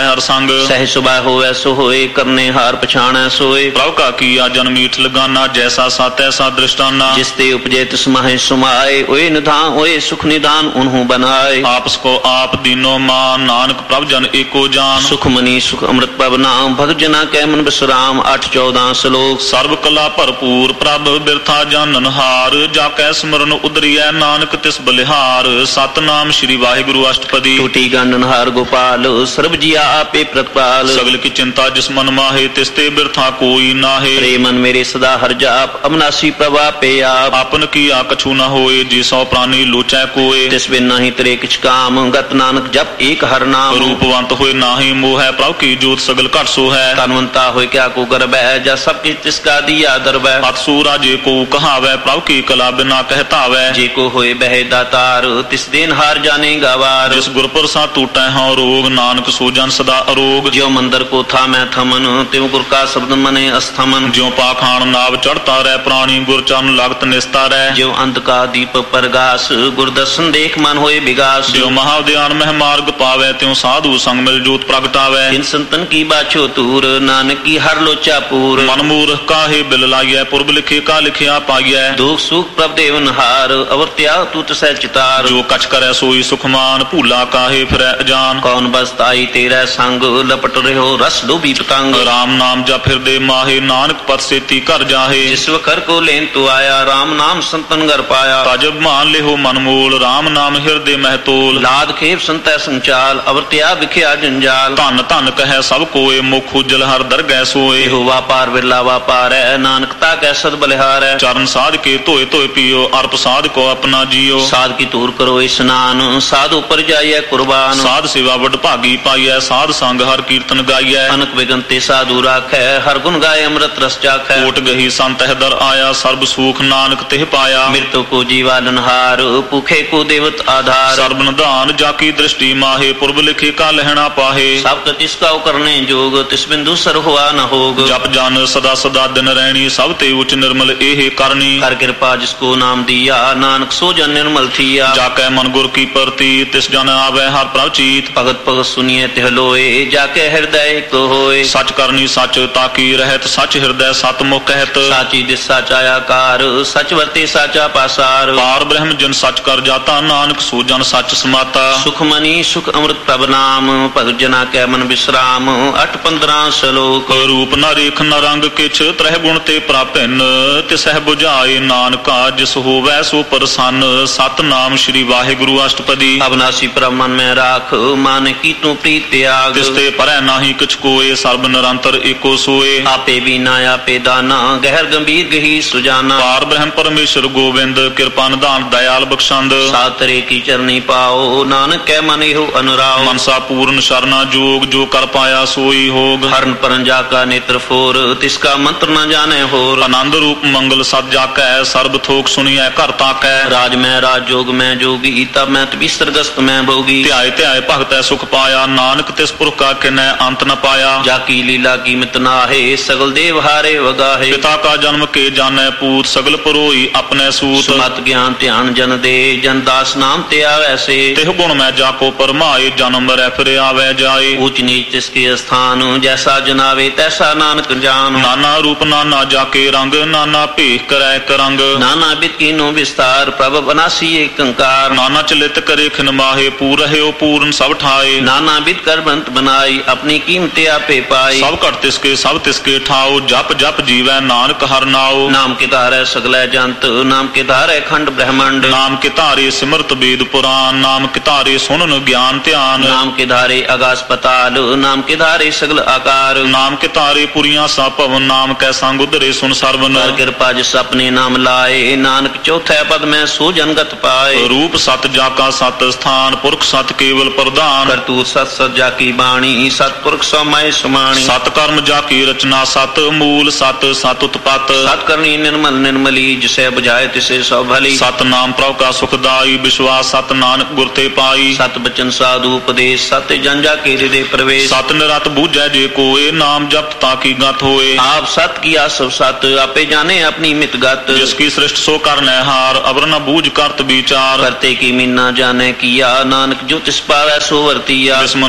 A: हर संग।
B: ਸਹਿ ਸੁਭਾ ਹੋਵੇ ਸੋ ਹੋਏ, ਕਰਨੇ ਹਾਰ ਪਛਾਣੈ ਸੋਏ।
A: प्रभु का किया जन मीठ लगाना, जैसा सा तैसा दृष्टाना।
B: ਜਿਸ ਤੇ ਉਪਜੇ ਤਿਸ ਮਾਹੇ ਸੁਮਾਏ, ਓਏ ਨਿਧਾਨ ਓਏ ਸੁਖ ਨਿਧਾਨ ਉਨਹੂ ਬਨਾਏ।
A: आपस को आप दीनो मान, नानक प्रभु जन एको जान।
B: ਸੁਖ ਮਨੀ ਸੁਖ ਅੰਮ੍ਰਿਤ ਪਵ ਨਾਮ, ਭਗਤ ਜਨਾ ਕੈ ਮਨ ਬਿਸਰਾਮ। 8-14 ਸ਼ਲੋਕ।
A: सर्व कला भरपूर प्रभ बिरथा जानन हार, जाकै स्मरण उदरिय नानक तिस बलिहार। सतनाम श्री वाहिगुरु अष्टपदी।
B: टूटी गंडनहार गोपाल, सर्व जिया आपे प्रतपाल।
A: सगल की चिंता जिस मन माहे, तिसते बिरथा कोई नाहे।
B: रे मन मेरे सदा हर जाप, अविनाशी प्रभा पे आप।
A: आपन किया कछु न होए, जी सौ प्राणी लोचै कोय।
B: तिस बिन नहीं तेरे किछ काम, गत नानक जप एक हर नाम।
A: रूपवंत होए नाहि मोह, प्रभु की जोत सगल घट सो है।
B: तनवंता होए क्या को गर्भ है, जा सब किछ तिसका दिया दरब है।
A: अतसूरा जे को कहावै, प्रभु की कला बिना कहतावै।
B: जे को होए बहे दातार, तिस दिन हार जाने गवार।
A: जिस गुरपुर सा टूटै हौ रोग, नानक सो जन सदा अरोग।
B: ज्यों मंदिर को था मैं थमन, त्यों गुर का शब्द मने अस्थमन।
A: ज्यों पाखान नाव चढ़ता रह, प्राणी गुर चरण लागत निस्ता रह।
B: ज्यों अंत का दीप प्रगास, गुर दर्शन देख मन होए विगास।
A: ज्यों महाध्यान मह मार्ग पावै, त्यों साधु संग मिल जोत प्रगटावै।
B: इन संतन की बाछो तूर, नानक की हर लोचा पूर।
A: मन मूर्ख काहे बिल लाइयै, पुरब लिखे का लिखिया पाइयै।
B: दुख सुख प्रभ देवन हार, अवर त्याग तू तसै चितार।
A: जो कछ करै सोई सुखमान, भूला काहे फिरै अजान।
B: कौन बसताई तेरा संग, लपट रहो रस लोभी पतंग।
A: राम नाम जप हृदय माहे, नानक पद सेती कर जाहे।
B: जिस वकर को लेन तू आया, राम नाम संतन घर पाया।
A: तजब मान लेहो मन मूल, राम नाम हृदय महतोल।
B: लाद खेप संतै संचाल, अवर त्याग विख्या जंजाल।
A: धन धन कहे सब कोय, मुख उज्जल हर दरगह सोए।
B: हो वापार बिरला वापार है, नानकता कै सद बलिहार है।
A: चरण साध के धोए धोए पियो, अर्प साध को अपना जियो।
B: साध की तूर करो स्नान, साध ऊपर जाइए कुर्बान।
A: साध सेवा वड भागी पाइयै, साध संग हर कीर्तन गाइयै।
B: अनक विगंते साधु राखै, हर गुण गाय अमृत रस चाखै।
A: कोट गही संत दर आया, सर्ब सुख नानक तिह पाया।
B: मृत्यु को जीवालनहार, भूखे को देवत आधार।
A: सर्ब निधान जाकी दृष्टि माहे, पुरब लिखे का लहना पाहे।
B: सब तिसका करने जोग, तिस बिंदु सर हुआ न होग।
A: जप जान सदा सदा दिन रहनी, सब ते उच निर्मल एहे करनी।
B: कर कृपा जिसको नाम दिया, नानक सो जन निर्मल थिया।
A: जाकै मन गुर की परती, तिस जन आवे हर प्रभ चीत।
B: भगत भगत सुनिए तिह लोए, जाके हृदय को होए।
A: सच करनी सच ताकी रहत, सच हृदय सत मुख कहत।
B: साची दिस साचा आकार, सच वर्ते साचा पासार।
A: पार ब्रह्म जिन सच कर जाता, नानक सो जन सच समाता।
B: सुख मनी सुख अमृत प्रभ नाम, भगत जना कै मन विश्राम। 8-15 श्लोक।
A: रूप न रेख न रंग किछ, त्रह गुण ते प्रापिन। तिसह बुझाए नानका, जिस होवै सो प्रसन्न। सतनाम श्री वाहिगुरु अष्टपदी।
B: अविनाशी प्रभ मन में राख, मान की तू प्रीत त्याग।
A: तिसते परै नाहि किछ कोय, सर्ब निरंतर एको सोए।
B: आपे बीना आपे दाना, गहर गंभीर गही सुजाना।
A: पार ब्रह्म परमेश्वर गोविंद, कृपा निधान दयाल बख्शंद।
B: सातरे की चरनी पाओ, नानक कै मन हो अनुराव।
A: मनसा पूर्ण शरणा जोग, जो कर पाया सोई होग।
B: हरण परंजा का नेत्र फोर, तिसका मंत्र न जाने होर।
A: आनंद रूप मंगल सद जाकै, सर्ब थोक सुनिए घर ताकै।
B: राज में राज जोग में जोगी, तब मैं तभी सरगस्त में भोगी।
A: ध्याय ध्याय भगत सुख पाया, नानक तिस पुरख का किन्नै अंत न पाया।
B: जाकी लीला की मित नाहे, सगल देव हारे वगाहे।
A: पिता का जन्म के जाने पूत, सगल पुरोई अपने सूत।
B: सुमत ज्ञान ध्यान जन दे, जन दास नाम ते आवे से।
A: तिह गुण में जाको परमाए, जन्म रै फिर आवे जाए।
B: ऊंच नीच तिसके स्थान, जैसा जनावे तैसा नानक जान।
A: नाना रूप नाना जाके रंग, नाना भेख करै करंग।
B: नाना बिद कीनो विस्तार, प्रभ बनासी एक कंकार।
A: नाना चलित करे खिन माहे, पूर रहे पूर्ण सब ठाए।
B: नाना बिद कर बंत बनाई, अपनी कीमते आपे पाई।
A: सब कर तिसके सब तिसके ठाओ, जप जप जीवै नानक हर नाओ।
B: नाम के धारे सगलै जंत, नाम के धारे खंड ब्रह्मंड।
A: नाम के तारे सिमरत वेद पुराण, नाम के तारे सुनन ज्ञान ध्यान।
B: नाम के धारे आकाश पताल, नाम के धारे सगल आकार।
A: नाम के तारे पुरियां सा पवन, नाम कै संग उदरे सुन सर्वन।
B: कर कृपा जिस अपने नाम लाए, नानक चौथे पद में सो जनगत पाए।
A: रूप सत जाका सत स्थान, पुरख सत केवल प्रधान।
B: करतूत सत सत जाकी बाणी, सतपुरख समय समाणी।
A: सत कर्म जाकी रचना, सत मूल सत सत उत्पत।
B: सत करनी निर्मल निर्मली, जिसे बुझाए तिसे सब भली।
A: सत नाम प्रभु का सुखदाई, विश्वास सत नानक गुर ते पाई।
B: सत बचन साधु उपदेश, सत्य जन जाके हृदय प्रवेश।
A: सत निरत बूझै जे कोय, नाम जप ताकी गत होए।
B: आप सत किया सब सत, आपे जाने अपनी मित गत।
A: जिसकी सृष्ट सो करने हार, अवर न बूझ करत विचार।
B: करते की मीना जाने किया, नानक जो तिस पावै सो वर्तिया।
A: विस्मन विषम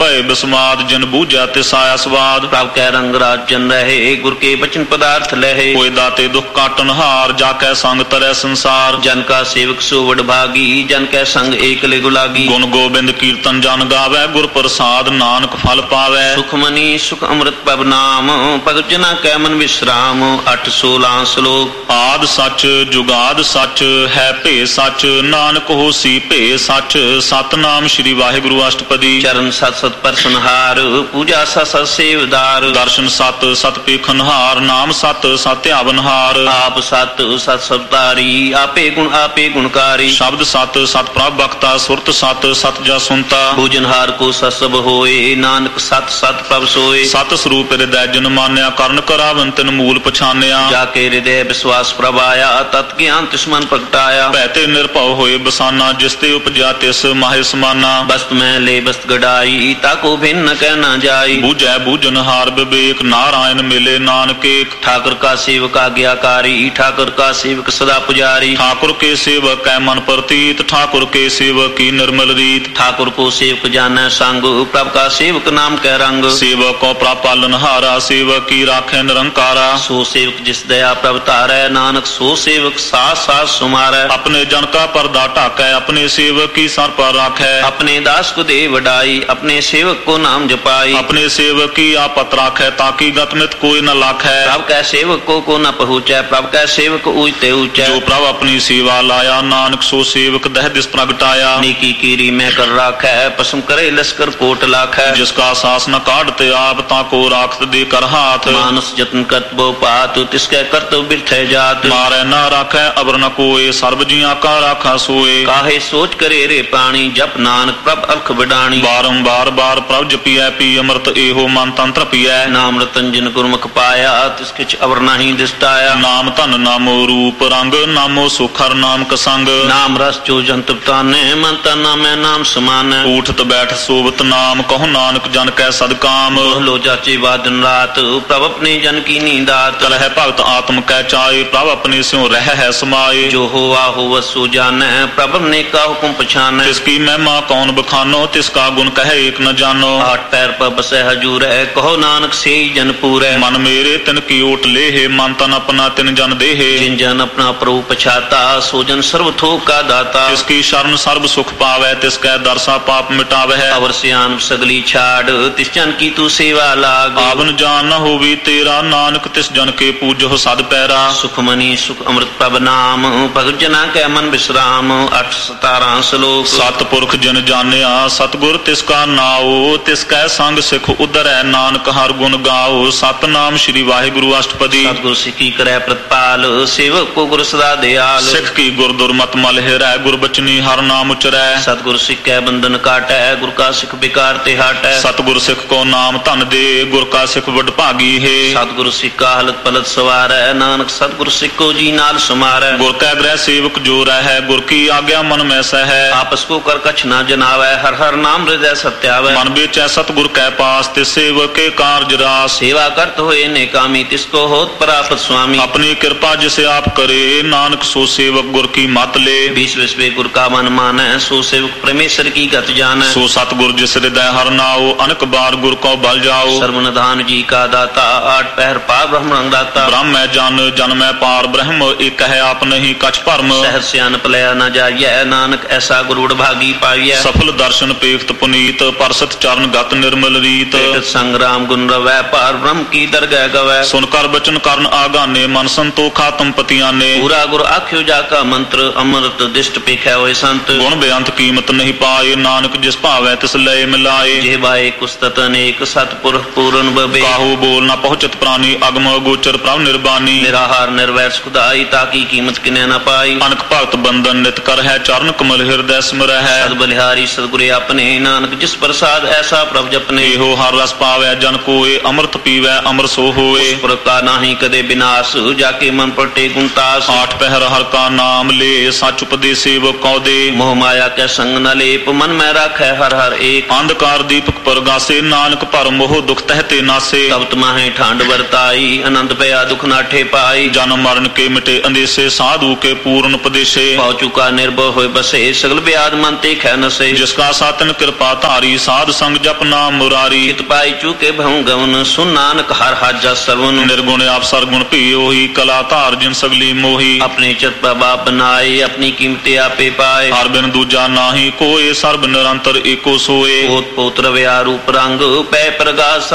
A: भय बिस्माद जिन बूझा तिस आया स्वाद।
B: प्रभ कै रंग राजन रहे गुर के बचन पदार्थ लहे।
A: कोई दाते दुख काटन हार जाकै संग तरह संसार।
B: जन का सेवक सो वड भागी जन कै संग एक ले गुलागी।
A: गुण गोबिंद कीर्तन जन गावै गुर प्रसाद नानक फल पावै।
B: सुख मनी सुख अमृत पब नाम भगत जना कै मन विश्राम। 8-16 श्लोक।
A: आद सच जुगाद सच है भे सच नानक होसी भे सच। सतनाम श्री वाहिगुरु अष्टपदी।
B: चरण सत सत परसनहार पूजा सत सत सेवदार।
A: दर्शन सत सत पेखनहार नाम सत सत आवनहार।
B: आप सत सत सवतारी आपे गुणकारी।
A: शब्द सत सत प्रभ बख्ता सुरत सत सत जा सुनता।
B: भोजनहार को सत सब होए नानक सत सत प्रभ सोए।
A: सत स्वरूप हृदय जन मान्या करण करावन तिन मूल पछानिया।
B: जाके हृदय विश्वास प्रभाया तत् ज्ञान तिस्मन प्रगटाया।
A: भैते निर्भव होए बसाना जिसते उपजा तिस माहे समाना।
B: वस्त में ले वस्त गड़ाई ताको भिन्न कह न जाई।
A: बूझै बूझनहार विवेक नारायण मिले नानक एक।
B: ठाकुर का सेवक आज्ञाकारी ठाकुर का सेवक सदा पुजारी।
A: ठाकुर के सेवक कै मन प्रतीत ठाकुर के सेवक की निर्मल रीत।
B: ठाकुर को सेवक जानै संग प्रभ का सेवक नाम कै रंग।
A: सेवक को प्रभ पालनहारा सेवक की राखे निरंकारा।
B: सो सेवक जिस दया प्रभ तारै नानक सो सेवक साथ साथ सुमारै।
A: अपने जन का पर्दा ढाकै अपने सेवक की सर पर राखै।
B: अपने दास को दे वडाई अपने सेवक को नाम जपाई।
A: अपने सेवक की आपत राखै ताकि गतमित कोई न लाखै।
B: प्रभ कै सेवक को न पहुँचै प्रभ कै सेवक ऊंचते ऊंचे।
A: जो प्रभ अपनी सेवा लाया नानक सो सेवक दह दिस प्रगटाया।
B: नीकी कीरी में कर राखै पसम करे लश्कर कोट लाखै।
A: जिसका सास न काटते आप ताको राखत दे कर हाथ।
B: मानस जतन करतबो पात तिसकै करतब बिरथै जात।
A: मारै न राखै अबर न कोय सर्व जिया का राखा सोए।
B: काहे सोच करे रे प्राणी जप नानक प्रभ अलख बिडाणी।
A: बारंबार बार प्रभ जपियै पी अमृत एहो मन तंत्र पियै।
B: नाम रतन जिन गुरमुख पाया तिस किछ अवर नहीं दिसटाया।
A: नाम धन नामो रूप रंग नामो सुखर नाम कसंग।
B: नाम रस जो जंत ताने मन तन नामै नाम समान।
A: उठत बैठ सोबत नाम कहो नानक जन कै सदकाम।
B: लो जाचे वा दिन रात प्रभ अपने जन की नींदात।
A: कलह भगत आत्म कै चाए प्रभ अपने स्यों रह है समाये।
B: जो होवा होवत सो जानै प्रभ ने का हुक्म पछानै।
A: तिसकी महिमा कौन बखानो तिसका गुण कहे एक न जानो।
B: 8 पैर पर बसै हजूर है कहो नानक से जन पूरै।
A: मन मेरे तिन की ओट लेहे मन तन अपना तिन जन देहे।
B: जिन जन अपना प्रभु पछाता सो जन सर्व थोक का दाता।
A: तिसकी शरण सर्व सुख पावै तिसकै दरसा पाप मिटावै।
B: अवर सियान सगली छाड़ तिस जन की तू सेवा लाग।
A: आवन जान न होवी तेरा नानक तिस जन के पूजो सद पैरा।
B: सुख मनी सुख अमृत प्रभ नाम भगत जना कै मन विश्राम। 8-17 श्लोक।
A: सतपुरख जिन जानिया सतगुर तिसका नाओ तिसकै संग सिख उधरै नानक हर गुण गाओ। सतनाम श्री वाहिगुरु अष्टपदी।
B: सतगुर सिखी करै प्रतिपाल सेवक को गुर सदा दयाल।
A: सिख की गुर दुर्मत मल हिरै गुर बचनी हर नाम उचरै।
B: सतगुर सिख कै बंधन काटै गुर का सिख बिकार ते हाटै।
A: सतगुर सिख को नाम धन दे गुर का सिख वड भागी है।
B: सतगुर सिख का हलत पलत सवारै नानक सतगुर सिख को जी नाल समारै।
A: गुर कै ग्रह सेवक जो रहै गुर की आज्ञा मन में सहै।
B: आपस को कर कछ न जनावै हर हर नाम हृदय सत्यावै।
A: मन बेचै सतगुर कै पास तिस सेवक के कार्य रास।
B: सेवा करत होए नेकामी तिसको होत परापत स्वामी।
A: अपनी कृपा जिसे आप करे नानक सो सेवक गुर की मत ले।
B: 20 विश्वे गुर का मन मानै सो सेवक परमेश्वर की गत जानै।
A: सो सतगुर जिस हृदय हर नाओ अनक बार गुर को बल जाओ।
B: सर्वनिधान जी का दाता 8 पहर पार ब्रह्म रंगदाता।
A: ब्रह्म है जन में पार ब्रह्म एक है आप नहीं कछ भरम।
B: सहज सियान पलया न जाइए नानक ऐसा गुरुड़ भागी पाइए।
A: सफल दर्शन पेख्त पुनीत परसत चरण गत निर्मल रीत।
B: संग्राम गुण रवै पार ब्रह्म की दरगह गवै।
A: सुनकर बचन करण आगाने मन संतोखा तुम पतियाने।
B: पूरा गुर आख्यो जाका मंत्र अमृत दिष्ट पेखै होए संत।
A: गुण बेअंत कीमत नहीं पाए नानक जिस भावै तिस लय मिलाए।
B: जेबाए कुस्तत अनेक सतपुरख पूर्ण बबे।
A: काहू बोल न पहुँचत प्राणी अगम गोचर प्रभ निर्बानी।
B: निराहार निर्वैर सुखदाई ताकि कीमत किने न पाई।
A: अनक भगत बंधन नित कर है चरण कमल हृदय स्मर है।
B: सद बलिहारी सदगुरे अपने नानक जिस प्रसाद ऐसा प्रभ जपने।
A: एहो हर रस पावै जन कोय अमृत पीवै अमर सो होए।
B: का नाही कदे विनाश जाके मन पटे गुणतास।
A: 8 पहर हर का नाम ले सच उपदेश सेवक कौ दे।
B: मोह माया के संग न लेप मन में राखै हर हर एक।
A: अंधकार दीपक परगासे नानक पर मोह दुख तहते नासे।
B: तब तुम्हें ठांड बरताई अनंत पया दुख नाठे पाई।
A: जन्म मरण के मिटे अंदेशे साधु के पूर्ण उपदेशे।
B: पाउ चुका निर्भय होए बसे सगल ब्याद मन ते खै नसे।
A: जिसका सातन कृपा धारी सा ਸਾਧ ਸੰਗ ਜਪ ਨਾਮ ਮੁਰਾਰੀ
B: ਚਿਤ ਪਾਈ ਚੁਕੇ ਭਉ ਗਵਨ ਸੁਨ ਨਾਨਕ ਹਰ ਹਾਜਾ ਸਰਵਨ
A: ਨਿਰਗੁਣ ਆਪ ਸਰਗੁਣ ਭੀ ਉਹੀ ਕਲਾ ਧਾਰ ਜਿਨ ਸਗਲੀ ਮੋਹੀ
B: ਆਪਣੇ ਚਿਤ ਪ੍ਰਭਾ ਬਨਾਏ ਆਪਣੀ ਕੀਮਤੇ ਆਪੇ ਪਾਏ
A: ਹਰ ਬਿਨ ਦੂਜਾ ਨਾਹੀ ਕੋਏ ਸਰਬ ਨਿਰੰਤਰ ਏਕੋ ਸੋਏ
B: ਪੋਤ ਪੋਤਰ ਵਿਆਹ ਰੂਪ ਰੰਗ ਪੈ ਪ੍ਰਗਾਸ